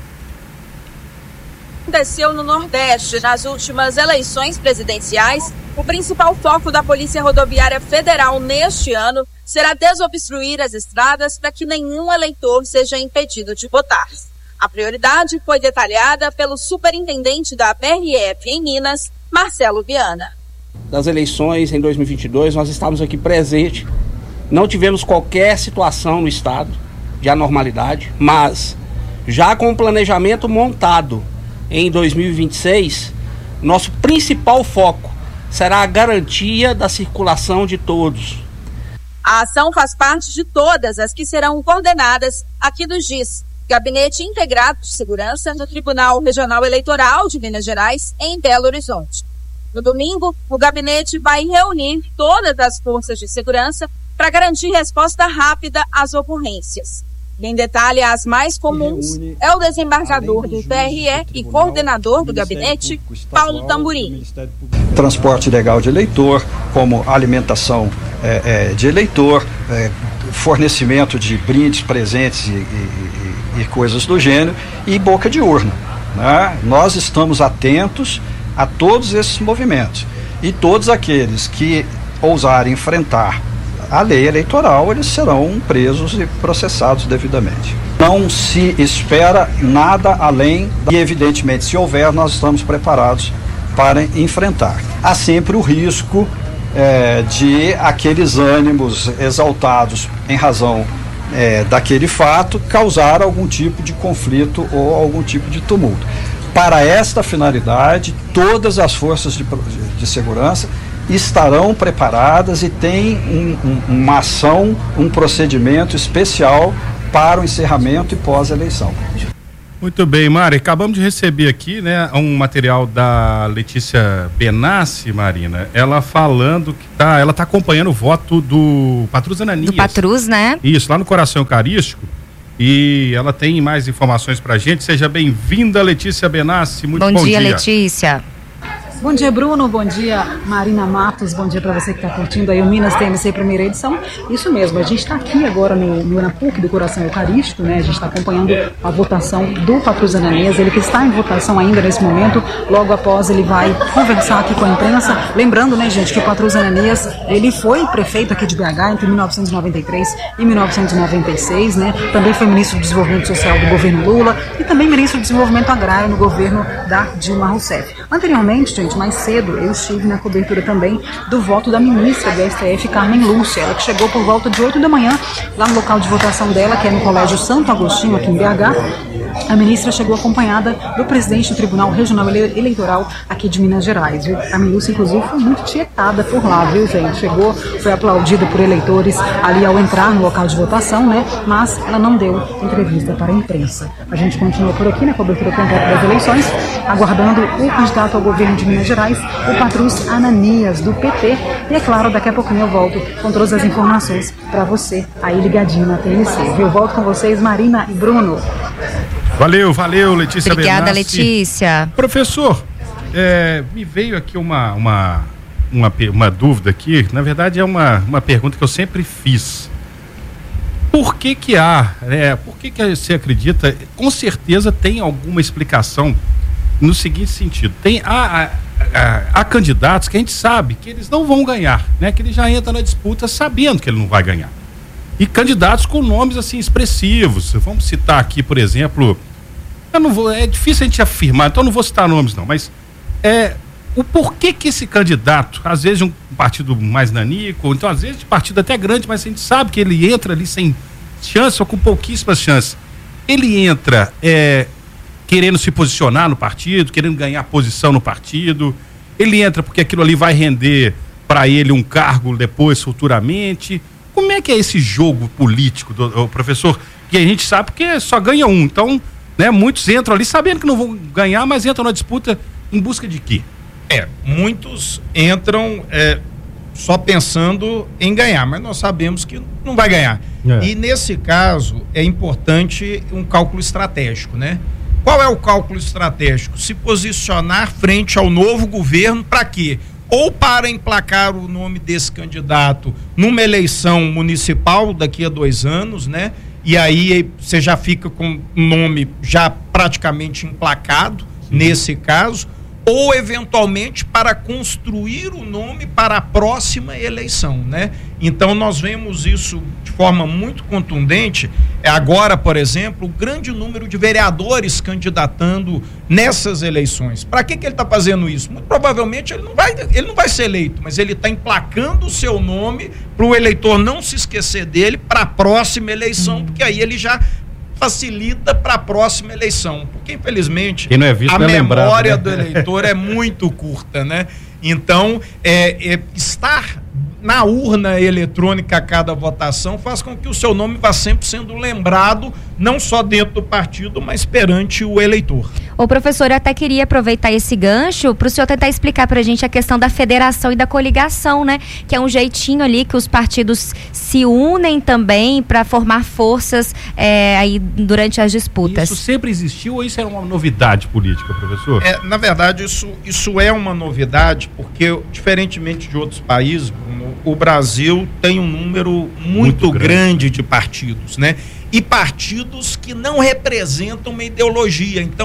Aconteceu no Nordeste nas últimas eleições presidenciais. O principal foco da Polícia Rodoviária Federal neste ano será desobstruir as estradas para que nenhum eleitor seja impedido de votar. A prioridade foi detalhada pelo superintendente da P R F em Minas, Marcelo Viana. Das eleições em dois mil e vinte e dois, nós estávamos aqui presentes, não tivemos qualquer situação no estado de anormalidade, mas já com o planejamento montado em dois mil e vinte e seis, nosso principal foco será a garantia da circulação de todos. A ação faz parte de todas as que serão coordenadas aqui do G I S, Gabinete Integrado de Segurança do Tribunal Regional Eleitoral de Minas Gerais, em Belo Horizonte. No domingo, o gabinete vai reunir todas as forças de segurança para garantir resposta rápida às ocorrências. Quem detalha as mais comuns é o desembargador do T R E e coordenador do gabinete, Paulo Tamburini. Transporte legal de eleitor, como alimentação é, é, de eleitor, é, fornecimento de brindes, presentes e, e, e coisas do gênero, e boca de urna, né? Nós estamos atentos a todos esses movimentos e todos aqueles que ousar enfrentar a lei eleitoral, eles serão presos e processados devidamente. Não se espera nada além, e evidentemente, se houver, nós estamos preparados para enfrentar. Há sempre o risco é, de aqueles ânimos exaltados em razão é, daquele fato causar algum tipo de conflito ou algum tipo de tumulto. Para esta finalidade, todas as forças de, de segurança estarão preparadas e têm um, um, uma ação, um procedimento especial para o encerramento e pós-eleição. Muito bem, Mari, acabamos de receber aqui, né, um material da Letícia Benassi, Marina, ela falando que tá, ela tá acompanhando o voto do Patrus Ananias. Do Patrus, né? Isso, lá no Coração Eucarístico, e ela tem mais informações pra gente. Seja bem-vinda, Letícia Benassi, muito bom, bom dia. Bom dia, Letícia. Bom dia, Bruno. Bom dia, Marina Matos. Bom dia para você que está curtindo aí o Minas T M C primeira edição. Isso mesmo, a gente está aqui agora no, no na P U C do Coração Eucarístico, né? A gente está acompanhando a votação do Patrus Ananias, ele que está em votação ainda nesse momento. Logo após ele vai conversar aqui com a imprensa. Lembrando, né, gente, que o Patrus Ananias, ele foi prefeito aqui de B H entre mil novecentos e noventa e três e mil novecentos e noventa e seis, né? Também foi ministro do Desenvolvimento Social do governo Lula e também ministro do Desenvolvimento Agrário no governo da Dilma Rousseff. Anteriormente, gente, mais cedo, eu estive na cobertura também do voto da ministra do S T F, Carmen Lúcia, ela que chegou por volta de oito da manhã, lá no local de votação dela, que é no Colégio Santo Agostinho, aqui em B H. A ministra chegou acompanhada do presidente do Tribunal Regional Eleitoral aqui de Minas Gerais, viu? A Lúcia, inclusive, foi muito tietada por lá, viu, gente? Chegou, foi aplaudida por eleitores ali ao entrar no local de votação, né? Mas ela não deu entrevista para a imprensa. A gente continua por aqui na cobertura completa das eleições, aguardando o candidato ao governo de Minas Gerais, o Patrus Ananias, do P T. E é claro, daqui a pouquinho eu volto com todas as informações para você aí ligadinho na T M C. Eu volto com vocês, Marina e Bruno. Valeu, valeu, Letícia Benassi. Obrigada, Letícia. Professor, é, me veio aqui uma, uma, uma, uma dúvida aqui, na verdade é uma, uma pergunta que eu sempre fiz. Por que que há, é, por que que você acredita, com certeza tem alguma explicação no seguinte sentido, tem há, há, há candidatos que a gente sabe que eles não vão ganhar, né? Que ele já entra na disputa sabendo que ele não vai ganhar. E candidatos com nomes assim expressivos, vamos citar aqui, por exemplo, eu não vou, é difícil a gente afirmar, então eu não vou citar nomes não, mas é, o porquê que esse candidato, às vezes de um partido mais nanico, ou então às vezes de partido até grande, mas a gente sabe que ele entra ali sem chance ou com pouquíssimas chances, ele entra é, querendo se posicionar no partido, querendo ganhar posição no partido, ele entra porque aquilo ali vai render para ele um cargo depois, futuramente. Como é que é esse jogo político, do, do professor? Que a gente sabe que só ganha um, então, né, muitos entram ali sabendo que não vão ganhar, mas entram na disputa em busca de quê? É, muitos entram é, só pensando em ganhar, mas nós sabemos que não vai ganhar. É. E nesse caso é importante um cálculo estratégico, né? Qual é o cálculo estratégico? Se posicionar frente ao novo governo para quê? Ou para emplacar o nome desse candidato numa eleição municipal daqui a dois anos, né? E aí você já fica com um nome já praticamente emplacado, sim, nesse caso, ou eventualmente para construir o nome para a próxima eleição, né? Então nós vemos isso de forma muito contundente, agora, por exemplo, o grande número de vereadores candidatando nessas eleições. Para que que ele está fazendo isso? Muito provavelmente ele não vai, ele não vai ser eleito, mas ele está emplacando o seu nome para o eleitor não se esquecer dele para a próxima eleição, hum. porque aí ele já facilita para a próxima eleição, porque infelizmente não é visto, a não é memória lembrado, né? do eleitor é muito curta, né? Então, é, é, estar na urna eletrônica a cada votação faz com que o seu nome vá sempre sendo lembrado, não só dentro do partido, mas perante o eleitor. Ô professor, eu até queria aproveitar esse gancho para o senhor tentar explicar para a gente a questão da federação e da coligação, né? Que é um jeitinho ali que os partidos se unem também para formar forças é, aí durante as disputas. Isso sempre existiu ou isso era uma novidade política, professor? É, na verdade, isso, isso é uma novidade porque, diferentemente de outros países, o Brasil tem um número muito, muito grande. grande de partidos, né? E partidos que não representam uma ideologia. Então,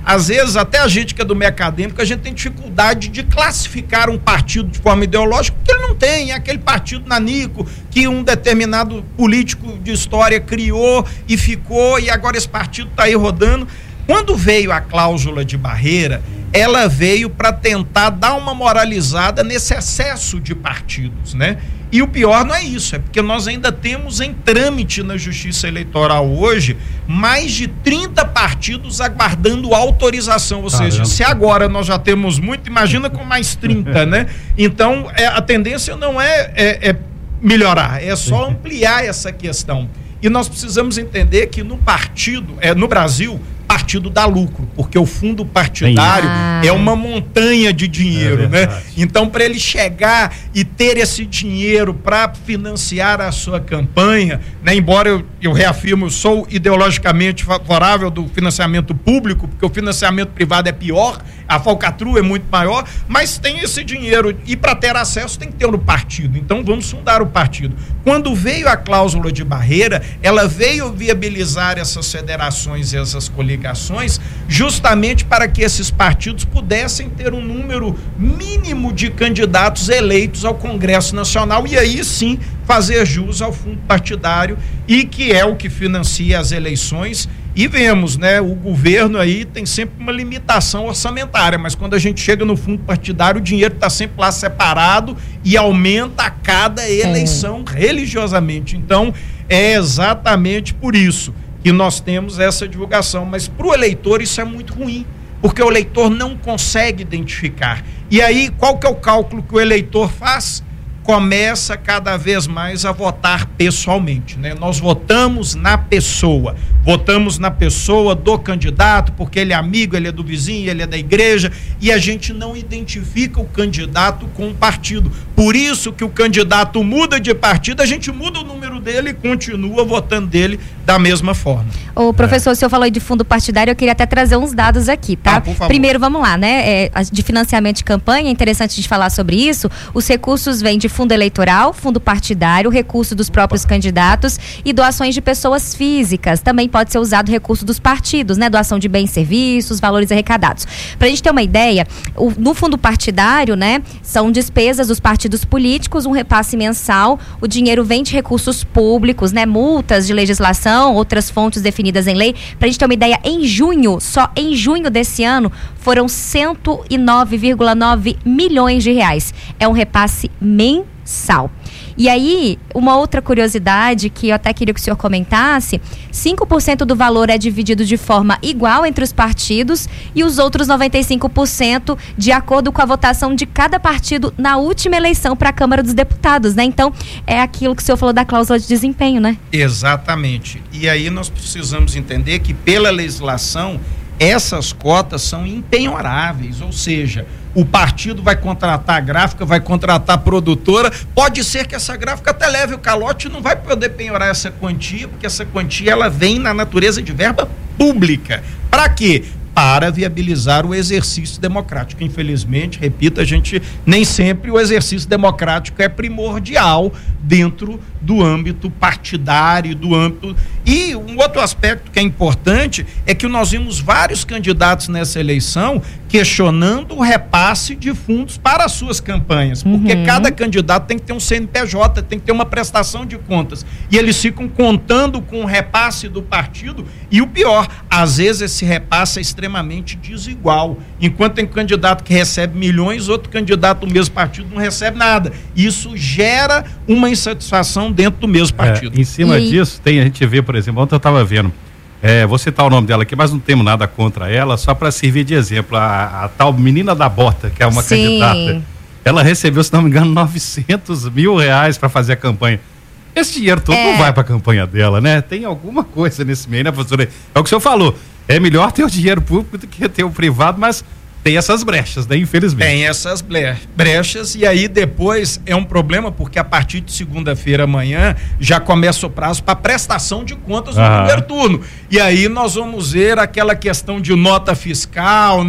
às vezes até a gente que é do meio acadêmico, a gente tem dificuldade de classificar um partido de forma ideológica, porque ele não tem, é aquele partido nanico que um determinado político de história criou e ficou, e agora esse partido está aí rodando. Quando veio a cláusula de barreira, ela veio para tentar dar uma moralizada nesse excesso de partidos, né? E o pior não é isso, é porque nós ainda temos em trâmite na Justiça Eleitoral hoje mais de trinta partidos aguardando autorização, ou Caramba. seja, se agora nós já temos muito, imagina com mais trinta, né? Então, é, a tendência não é, é, é melhorar, é só ampliar essa questão. E nós precisamos entender que no partido, é, no Brasil, partido dá lucro, porque o fundo partidário ah. é uma montanha de dinheiro, é né? Então, para ele chegar e ter esse dinheiro para financiar a sua campanha, né? Embora eu, eu reafirmo, eu sou ideologicamente favorável do financiamento público, porque o financiamento privado é pior, a falcatrua é muito maior, mas tem esse dinheiro e para ter acesso tem que ter no partido. Então, vamos fundar o partido. Quando veio a cláusula de barreira, ela veio viabilizar essas federações e essas coligações justamente para que esses partidos pudessem ter um número mínimo de candidatos eleitos ao Congresso Nacional e aí sim fazer jus ao fundo partidário e que é o que financia as eleições. E vemos, né, o governo aí tem sempre uma limitação orçamentária, mas quando a gente chega no fundo partidário, o dinheiro está sempre lá separado e aumenta a cada eleição é. religiosamente. Então, é exatamente por isso que nós temos essa divulgação, mas para o eleitor isso é muito ruim, porque o eleitor não consegue identificar. E aí, qual que é o cálculo que o eleitor faz? Começa cada vez mais a votar pessoalmente, né? Nós votamos na pessoa, votamos na pessoa do candidato, porque ele é amigo, ele é do vizinho, ele é da igreja, e a gente não identifica o candidato com o partido. Por isso que o candidato muda de partido, a gente muda o número dele e continua votando dele da mesma forma. Ô, professor, é. o senhor falou aí de fundo partidário, eu queria até trazer uns dados aqui, tá? Ah, por favor. Primeiro, vamos lá, né? É, de financiamento de campanha, é interessante a gente falar sobre isso. Os recursos vêm de fundo eleitoral, fundo partidário, recurso dos próprios Opa. candidatos e doações de pessoas físicas. Também pode ser usado recurso dos partidos, né? Doação de bens e serviços, valores arrecadados. Pra gente ter uma ideia, o, no fundo partidário, né? São despesas dos partidos políticos, um repasse mensal, o dinheiro vem de recursos públicos, né? Multas de legislação, outras fontes definidas em lei. Pra gente ter uma ideia, em junho, só em junho desse ano, foram cento e nove vírgula nove milhões de reais. É um repasse mensal. E aí, uma outra curiosidade que eu até queria que o senhor comentasse, cinco por cento do valor é dividido de forma igual entre os partidos e os outros noventa e cinco por cento de acordo com a votação de cada partido na última eleição para a Câmara dos Deputados, né? Então, é aquilo que o senhor falou da cláusula de desempenho, né? Exatamente. E aí nós precisamos entender que pela legislação, essas cotas são impenhoráveis, ou seja, o partido vai contratar a gráfica, vai contratar a produtora, pode ser que essa gráfica até leve o calote e não vai poder penhorar essa quantia, porque essa quantia ela vem na natureza de verba pública. Para quê? Para viabilizar o exercício democrático. Infelizmente, repito, a gente nem sempre o exercício democrático é primordial dentro do âmbito partidário, do âmbito... E um outro aspecto que é importante é que nós vimos vários candidatos nessa eleição questionando o repasse de fundos para as suas campanhas, porque uhum. cada candidato tem que ter um C N P J, tem que ter uma prestação de contas, e eles ficam contando com o repasse do partido, e o pior, às vezes esse repasse é extremamente desigual, enquanto tem candidato que recebe milhões, outro candidato do mesmo partido não recebe nada. Isso gera uma insatisfação dentro do mesmo partido. É, em cima e... disso, tem, a gente vê, por exemplo, ontem eu estava vendo, é, vou citar o nome dela aqui, mas não temos nada contra ela, só para servir de exemplo, a, a tal menina da bota, que é uma Sim. candidata, ela recebeu, se não me engano, novecentos mil reais para fazer a campanha. Esse dinheiro todo é. não vai para a campanha dela, né? Tem alguma coisa nesse meio, né, professora? É o que o senhor falou, é melhor ter o dinheiro público do que ter o privado, mas tem essas brechas, né? Infelizmente. Tem essas brechas, e aí depois é um problema, porque a partir de segunda-feira amanhã já começa o prazo para prestação de contas no ah. primeiro turno. E aí nós vamos ver aquela questão de nota fiscal, né?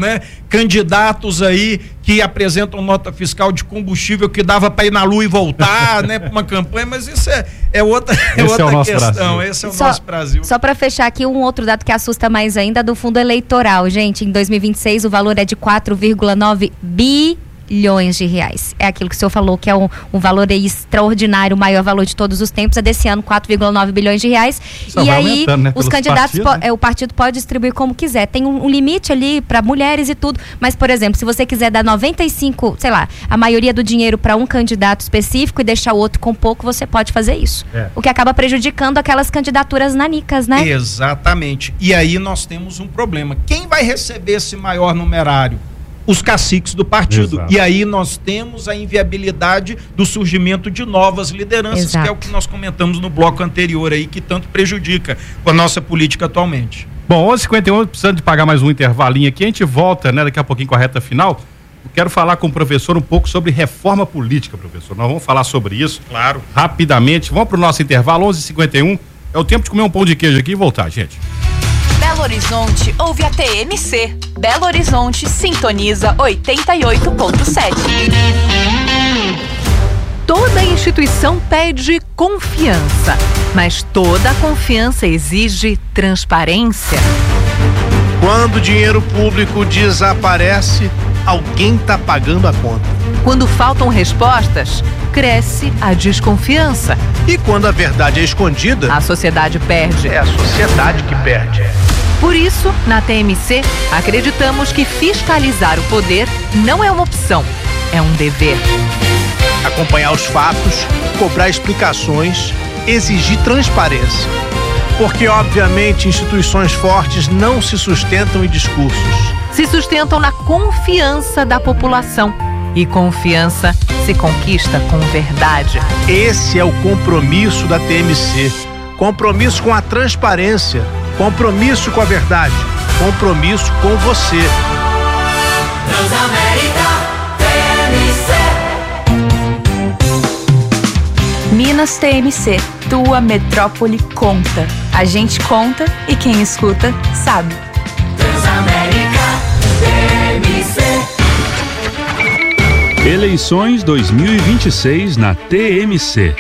candidatos aí que apresentam nota fiscal de combustível que dava para ir na lua e voltar, né, para uma campanha, mas isso é, é outra, é outra é questão. Brasil. Esse é o só, nosso Brasil. Só para fechar aqui, um outro dado que assusta mais ainda do fundo eleitoral. Gente, em dois mil e vinte e seis o valor é de quatro vírgula nove bilhões de reais. É aquilo que o senhor falou, que é um, um valor extraordinário, o maior valor de todos os tempos. É desse ano, quatro vírgula nove bilhões de reais. Só e aí, né, os candidatos, partidos, né? O partido pode distribuir como quiser. Tem um, um limite ali para mulheres e tudo. Mas, por exemplo, se você quiser dar noventa e cinco, sei lá, a maioria do dinheiro para um candidato específico e deixar o outro com pouco, você pode fazer isso. É. O que acaba prejudicando aquelas candidaturas nanicas, né? Exatamente. E aí nós temos um problema. Quem vai receber esse maior numerário? Os caciques do partido. Exato. E aí nós temos a inviabilidade do surgimento de novas lideranças, Exato. Que é o que nós comentamos no bloco anterior aí, que tanto prejudica a nossa política atualmente. Bom, onze e cinquenta e um, precisando de pagar mais um intervalinho aqui, a gente volta, né, daqui a pouquinho com a reta final. Eu quero falar com o professor um pouco sobre reforma política, professor. Nós vamos falar sobre isso. Claro. Rapidamente. Vamos para o nosso intervalo, onze e cinquenta e um. É o tempo de comer um pão de queijo aqui e voltar, gente. Belo Horizonte ouve a T M C. Belo Horizonte sintoniza oitenta e oito ponto sete. Toda instituição pede confiança, mas toda confiança exige transparência. Quando o dinheiro público desaparece, alguém está pagando a conta. Quando faltam respostas, cresce a desconfiança. E quando a verdade é escondida, a sociedade perde. É a sociedade que perde. Por isso, na T M C, acreditamos que fiscalizar o poder não é uma opção, é um dever. Acompanhar os fatos, cobrar explicações, exigir transparência. Porque, obviamente, instituições fortes não se sustentam em discursos. Se sustentam na confiança da população. E confiança se conquista com verdade. Esse é o compromisso da T M C. Compromisso com a transparência. Compromisso com a verdade. Compromisso com você. Transamérica T M C. Minas T M C. Tua metrópole conta. A gente conta e quem escuta sabe. Transamérica T M C. Eleições dois mil e vinte e seis na T M C.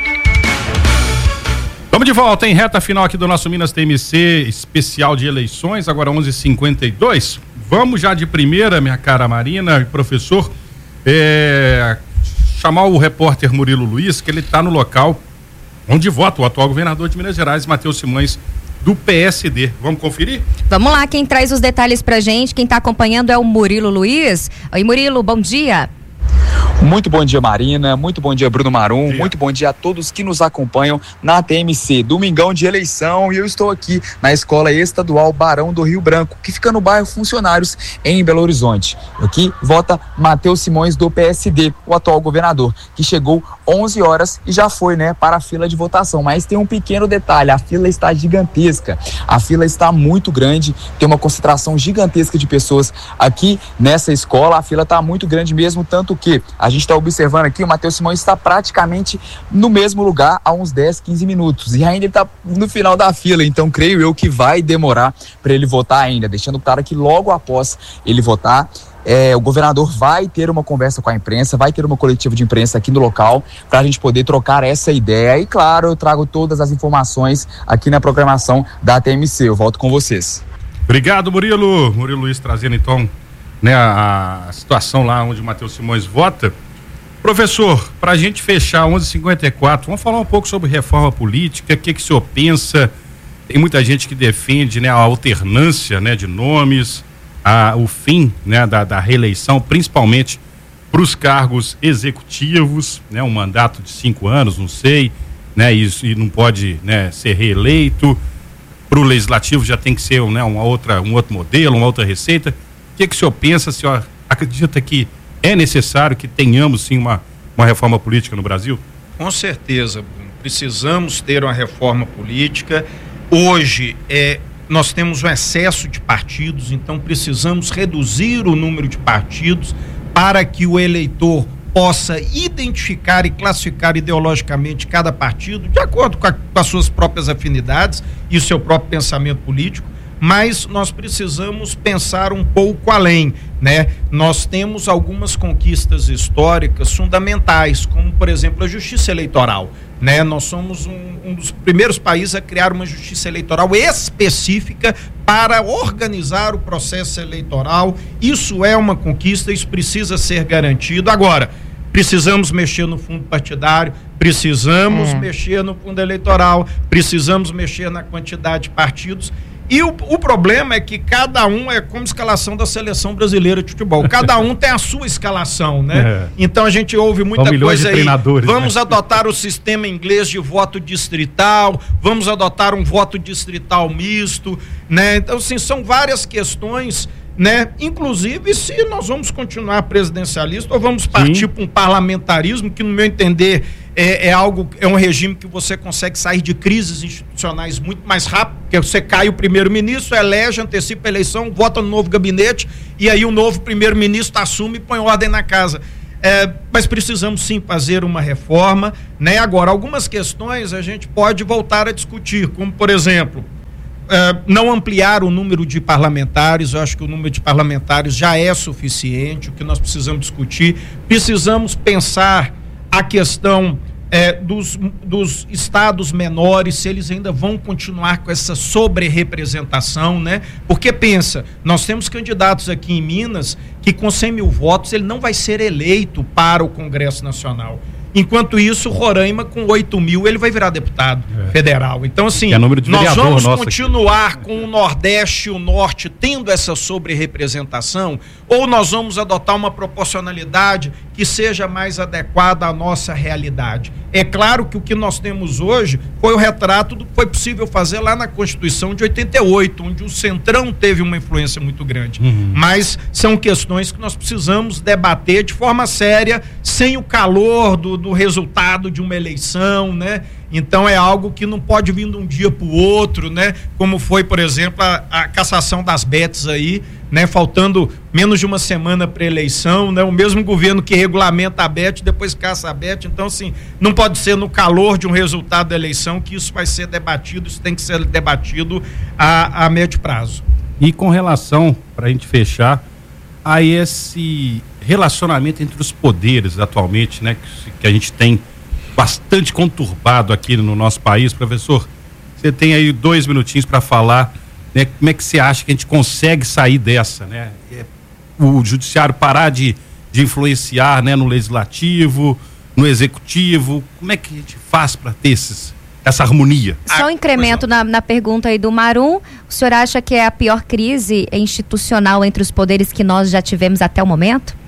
Vamos de volta em reta final aqui do nosso Minas T M C especial de eleições, agora onze e cinquenta e dois. Vamos já de primeira, minha cara Marina e professor, é, chamar o repórter Murilo Luiz, que ele está no local onde vota o atual governador de Minas Gerais, Matheus Simões, do P S D. Vamos conferir? Vamos lá, quem traz os detalhes pra gente, quem está acompanhando é o Murilo Luiz. Oi, Murilo, bom dia. Muito bom dia, Marina, muito bom dia, Bruno Marum, dia. Muito bom dia a todos que nos acompanham na T M C, domingão de eleição, e eu estou aqui na Escola Estadual Barão do Rio Branco, que fica no bairro Funcionários, em Belo Horizonte. Aqui vota Matheus Simões do P S D, o atual governador, que chegou onze horas e já foi, né, para a fila de votação, mas tem um pequeno detalhe, a fila está gigantesca, a fila está muito grande, tem uma concentração gigantesca de pessoas aqui nessa escola, a fila está muito grande mesmo, tanto que a gente está observando aqui, o Matheus Simões está praticamente no mesmo lugar há uns dez, quinze minutos e ainda está no final da fila, então creio eu que vai demorar para ele votar ainda, deixando claro que logo após ele votar, é, o governador vai ter uma conversa com a imprensa, vai ter uma coletiva de imprensa aqui no local para a gente poder trocar essa ideia e claro, eu trago todas as informações aqui na programação da T M C, eu volto com vocês. Obrigado, Murilo. Murilo Luiz trazendo então, né, a, a situação lá onde o Matheus Simões vota. Professor, para a gente fechar onze e cinquenta e quatro, vamos falar um pouco sobre reforma política, o que, que o senhor pensa? Tem muita gente que defende, né, a alternância, né, de nomes, a, o fim, né, da, da reeleição, principalmente para os cargos executivos, né, um mandato de cinco anos, não sei, né, isso, e não pode, né, ser reeleito. Para o legislativo já tem que ser, né, uma outra, um outro modelo, uma outra receita. O que, que o senhor pensa? O senhor acredita que é necessário que tenhamos sim uma, uma reforma política no Brasil? Com certeza, Bruno. Precisamos ter uma reforma política. Hoje é, nós temos um excesso de partidos, então precisamos reduzir o número de partidos para que o eleitor possa identificar e classificar ideologicamente cada partido de acordo com, a, com as suas próprias afinidades e o seu próprio pensamento político. mas nós precisamos pensar um pouco além, né? Nós temos algumas conquistas históricas fundamentais, como, por exemplo, a justiça eleitoral, né? Nós somos um, um dos primeiros países a criar uma justiça eleitoral específica para organizar o processo eleitoral. Isso é uma conquista, isso precisa ser garantido. Agora, precisamos mexer no fundo partidário, precisamos é. mexer no fundo eleitoral, precisamos mexer na quantidade de partidos. E o, o problema é que cada um é como escalação da seleção brasileira de futebol. Cada um tem a sua escalação, né? É. Então a gente ouve muita coisa aí. Vamos né? adotar o sistema inglês de voto distrital, vamos adotar um voto distrital misto, né? Então, assim, são várias questões, né? Inclusive, se nós vamos continuar presidencialista ou vamos partir para um parlamentarismo que, no meu entender, é, é algo, é um regime que você consegue sair de crises institucionais muito mais rápido, porque você cai o primeiro-ministro, elege, antecipa a eleição, vota no novo gabinete e aí o novo primeiro-ministro assume e põe ordem na casa. É, mas precisamos sim fazer uma reforma, né? Agora, algumas questões a gente pode voltar a discutir, como, por exemplo, Uh, não ampliar o número de parlamentares. Eu acho que o número de parlamentares já é suficiente. O que nós precisamos discutir, precisamos pensar a questão eh, dos, dos estados menores, se eles ainda vão continuar com essa sobre-representação, né? Porque pensa, nós temos candidatos aqui em Minas que com cem mil votos ele não vai ser eleito para o Congresso Nacional. Enquanto isso, Roraima, com oito mil, ele vai virar deputado é. federal. Então, assim, é nós vamos continuar aqui com o Nordeste e o Norte tendo essa sobre-representação, ou nós vamos adotar uma proporcionalidade que seja mais adequada à nossa realidade? É claro que o que nós temos hoje foi o retrato do que foi possível fazer lá na Constituição de oitenta e oito, onde o Centrão teve uma influência muito grande. Uhum. Mas são questões que nós precisamos debater de forma séria, sem o calor do, do resultado de uma eleição, né? Então é algo que não pode vir de um dia para o outro, né? Como foi, por exemplo, a, a cassação das Betes aí, né? Faltando menos de uma semana para a eleição, né? O mesmo governo que regulamenta a Bet, depois caça a Bet. Então, assim, não pode ser no calor de um resultado da eleição que isso vai ser debatido, isso tem que ser debatido a, a médio prazo. E com relação, para a gente fechar, a esse relacionamento entre os poderes atualmente, né? Que, que a gente tem bastante conturbado aqui no nosso país. Professor, você tem aí dois minutinhos para falar, né? Como é que você acha que a gente consegue sair dessa, né? O judiciário parar de, de influenciar, né? No legislativo, no executivo, como é que a gente faz para ter esses, essa harmonia? Só um incremento na, na pergunta aí do Marum, o senhor acha que é a pior crise institucional entre os poderes que nós já tivemos até o momento?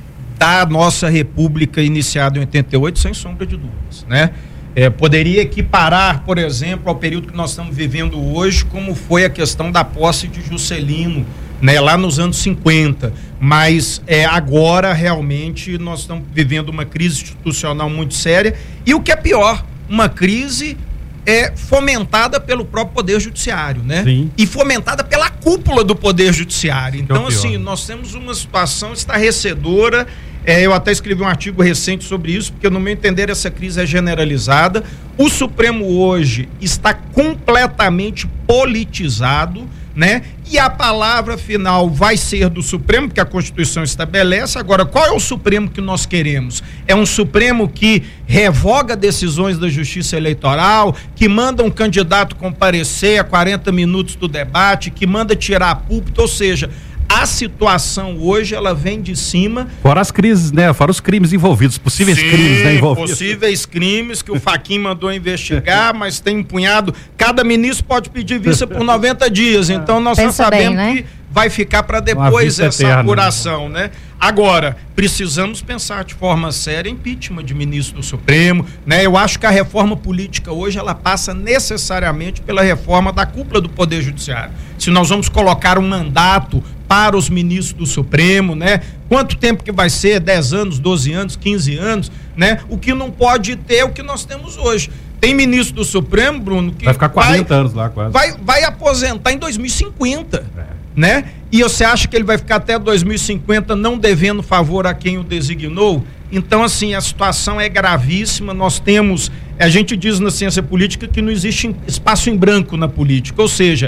Da nossa república iniciada em oitenta e oito, sem sombra de dúvidas, né? É, poderia equiparar, por exemplo, ao período que nós estamos vivendo hoje, como foi a questão da posse de Juscelino, né? Lá nos anos cinquenta, mas é, agora realmente nós estamos vivendo uma crise institucional muito séria e o que é pior, uma crise é fomentada pelo próprio Poder Judiciário, né? Sim. E fomentada pela cúpula do Poder Judiciário. Então, é assim, nós temos uma situação estarrecedora. É, eu até escrevi um artigo recente sobre isso, porque, no meu entender, essa crise é generalizada. O Supremo hoje está completamente politizado, né? E a palavra final vai ser do Supremo, porque a Constituição estabelece. Agora, qual é o Supremo que nós queremos? É um Supremo que revoga decisões da Justiça Eleitoral, que manda um candidato comparecer a quarenta minutos do debate, que manda tirar a púlpito, ou seja, a situação hoje, ela vem de cima. Fora as crises, né? Fora os crimes envolvidos, possíveis Sim, crimes, né? Envolvidos. Possíveis crimes que o Fachin mandou investigar, mas tem empunhado. Cada ministro pode pedir vista por noventa dias, então nós Pensa já sabemos bem, né? que vai ficar para depois essa eterna, apuração, né? Agora, precisamos pensar de forma séria impeachment de ministro do Supremo, né? Eu acho que a reforma política hoje, ela passa necessariamente pela reforma da cúpula do Poder Judiciário. Se nós vamos colocar um mandato para os ministros do Supremo, né? Quanto tempo que vai ser? dez anos, doze anos, quinze anos, né? O que não pode ter é o que nós temos hoje. Tem ministro do Supremo, Bruno, que vai ficar quarenta anos lá quase. Vai, vai aposentar em dois mil e cinquenta, é. né? E você acha que ele vai ficar até dois mil e cinquenta não devendo favor a quem o designou? Então, assim, a situação é gravíssima. Nós temos, a gente diz na ciência política que não existe espaço em branco na política, ou seja,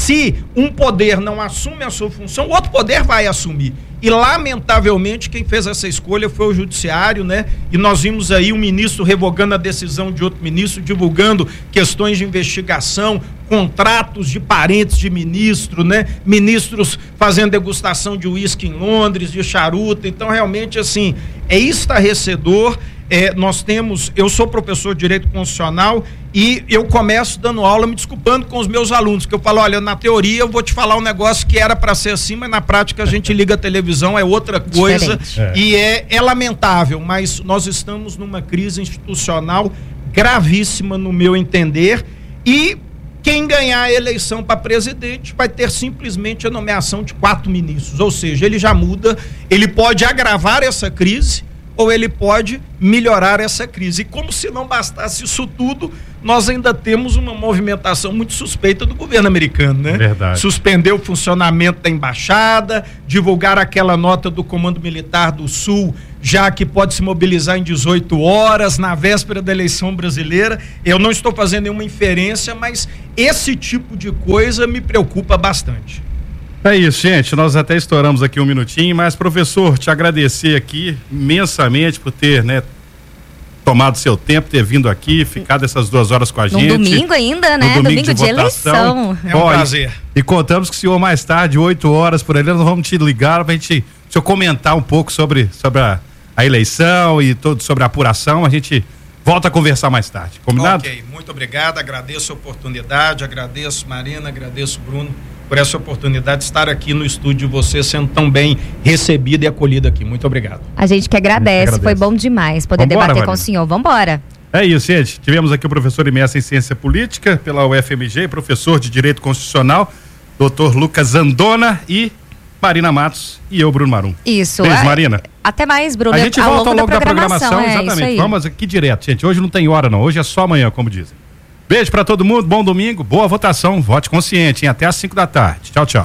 se um poder não assume a sua função, o outro poder vai assumir. E, lamentavelmente, quem fez essa escolha foi o judiciário, né? E nós vimos aí um ministro revogando a decisão de outro ministro, divulgando questões de investigação, contratos de parentes de ministro, né? Ministros fazendo degustação de uísque em Londres, de charuto. Então, realmente, assim, é estarrecedor. É, nós temos, eu sou professor de Direito Constitucional e eu começo dando aula me desculpando com os meus alunos, que eu falo, olha, na teoria eu vou te falar um negócio que era para ser assim, mas na prática a gente liga a televisão, é outra coisa. É. E é, é lamentável, mas nós estamos numa crise institucional gravíssima, no meu entender, e quem ganhar a eleição para presidente vai ter simplesmente a nomeação de quatro ministros, ou seja, ele já muda, ele pode agravar essa crise, ou ele pode melhorar essa crise. E como se não bastasse isso tudo, nós ainda temos uma movimentação muito suspeita do governo americano, né? Verdade. Suspender o funcionamento da embaixada, divulgar aquela nota do Comando Militar do Sul, já que pode se mobilizar em dezoito horas, na véspera da eleição brasileira. Eu não estou fazendo nenhuma inferência, mas esse tipo de coisa me preocupa bastante. É isso, gente, nós até estouramos aqui um minutinho, mas, professor, te agradecer aqui imensamente por ter, né, tomado seu tempo, ter vindo aqui, ficado essas duas horas com a gente. No domingo ainda, né? No domingo, domingo de, de eleição. É um Olha, prazer. E contamos que o senhor mais tarde, oito horas por ali, nós vamos te ligar pra gente, o senhor comentar um pouco sobre, sobre a, a eleição e todo, sobre a apuração, a gente volta a conversar mais tarde, combinado? Ok, muito obrigado, agradeço a oportunidade, agradeço Marina, agradeço Bruno, por essa oportunidade de estar aqui no estúdio de você, sendo tão bem recebida e acolhida aqui. Muito obrigado. A gente que agradece, agradece. Foi bom demais poder Vambora, debater Marina. com o senhor. Vambora. É isso, gente. Tivemos aqui o professor e mestre em Ciência Política pela U F M G, professor de Direito Constitucional, doutor Lucas Andona, e Marina Matos e eu, Bruno Marum. Isso. Beijo, é, Marina. Até mais, Bruno. A gente ao volta ao longo da programação, da programação é, exatamente. Vamos aqui direto, gente. Hoje não tem hora não, hoje é só amanhã, como dizem. Beijo pra todo mundo, bom domingo, boa votação, vote consciente, hein? Até às cinco da tarde. Tchau, tchau.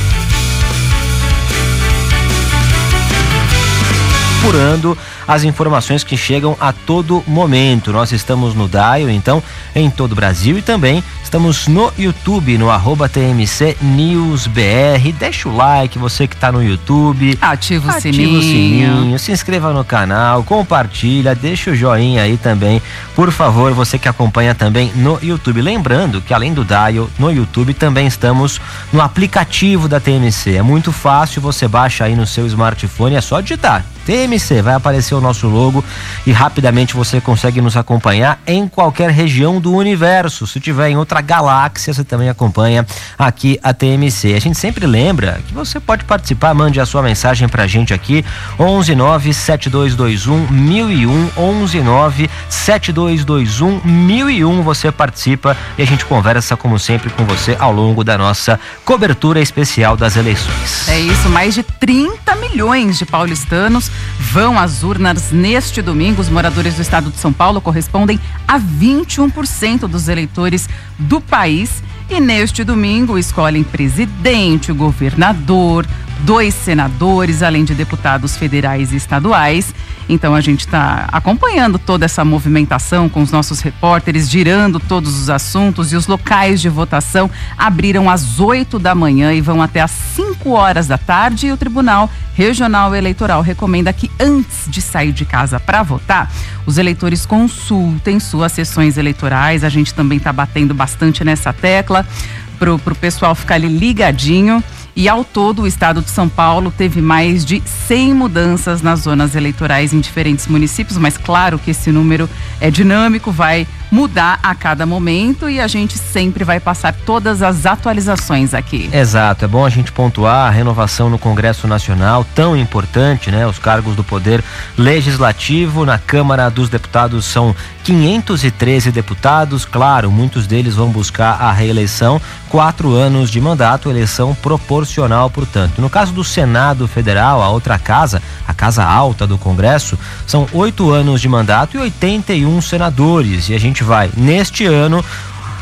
Apurando as informações que chegam a todo momento. Nós estamos no Dial, então, em todo o Brasil, e também estamos no YouTube, no arroba T M C News B R. Deixa o like, você que está no YouTube. Ativa o Ativa sininho. o sininho, se inscreva no canal, compartilha, deixa o joinha aí também. Por favor, você que acompanha também no YouTube. Lembrando que além do Dial, no YouTube também estamos no aplicativo da T M C. É muito fácil, você baixa aí no seu smartphone, é só digitar T M C, vai aparecer o nosso logo e rapidamente você consegue nos acompanhar em qualquer região do universo. Se tiver em outra galáxia, você também acompanha aqui a T M C. A gente sempre lembra que você pode participar, mande a sua mensagem pra gente aqui, onze nove sete dois dois um mil e um, onze nove sete dois dois um mil e um, você participa e a gente conversa como sempre com você ao longo da nossa cobertura especial das eleições. É isso, mais de trinta milhões de paulistanos vão às urnas neste domingo. Os moradores do estado de São Paulo correspondem a vinte e um por cento dos eleitores do país. E neste domingo escolhem presidente, governador, dois senadores, além de deputados federais e estaduais. Então a gente está acompanhando toda essa movimentação com os nossos repórteres, girando todos os assuntos, e os locais de votação abriram às oito da manhã e vão até às cinco horas da tarde, e o Tribunal Regional Eleitoral recomenda que antes de sair de casa para votar, os eleitores consultem suas sessões eleitorais. A gente também está batendo bastante nessa tecla pro, pro pessoal ficar ali ligadinho. E ao todo, o estado de São Paulo teve mais de cem mudanças nas zonas eleitorais em diferentes municípios, mas claro que esse número é dinâmico, vai mudar a cada momento, e a gente sempre vai passar todas as atualizações aqui. Exato, é bom a gente pontuar a renovação no Congresso Nacional, tão importante, né? Os cargos do Poder Legislativo na Câmara dos Deputados são quinhentos e treze deputados, claro, muitos deles vão buscar a reeleição, quatro anos de mandato, eleição proporcional, portanto. No caso do Senado Federal, a outra casa, a Casa Alta do Congresso, são oito anos de mandato e oitenta e um senadores, e a gente vai, neste ano,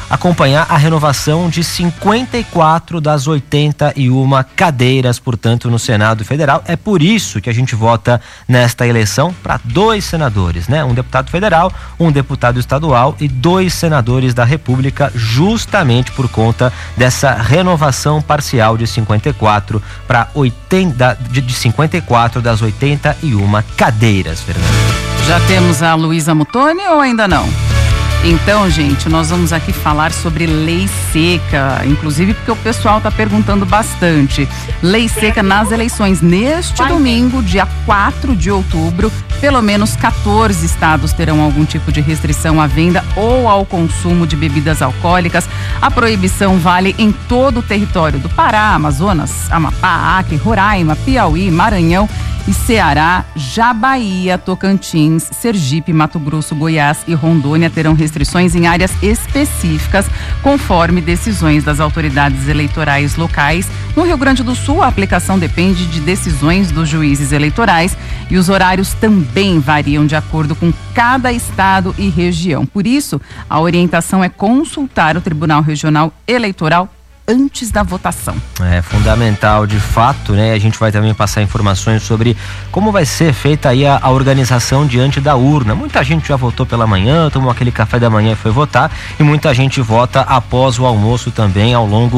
acompanhar a renovação de cinquenta e quatro das oitenta e uma cadeiras, portanto, no Senado Federal. É por isso que a gente vota nesta eleição para dois senadores, né? Um deputado federal, um deputado estadual e dois senadores da República, justamente por conta dessa renovação parcial de cinquenta e quatro para oitenta, de cinquenta e quatro das oitenta e uma cadeiras, Fernando. Já temos a Luísa Muttoni ou ainda não? Então, gente, nós vamos aqui falar sobre lei seca, inclusive porque o pessoal está perguntando bastante. Lei seca nas eleições. Neste domingo, dia quatro de outubro, pelo menos quatorze estados terão algum tipo de restrição à venda ou ao consumo de bebidas alcoólicas. A proibição vale em todo o território do Pará, Amazonas, Amapá, Acre, Roraima, Piauí, Maranhão e Ceará. Já Bahia, Tocantins, Sergipe, Mato Grosso, Goiás e Rondônia terão restrições em áreas específicas, conforme decisões das autoridades eleitorais locais. No Rio Grande do Sul, a aplicação depende de decisões dos juízes eleitorais e os horários também variam de acordo com cada estado e região. Por isso, a orientação é consultar o Tribunal Regional Eleitoral antes da votação. É fundamental, de fato, né? A gente vai também passar informações sobre como vai ser feita aí a, a organização diante da urna. Muita gente já votou pela manhã, tomou aquele café da manhã e foi votar, e muita gente vota após o almoço também ao longo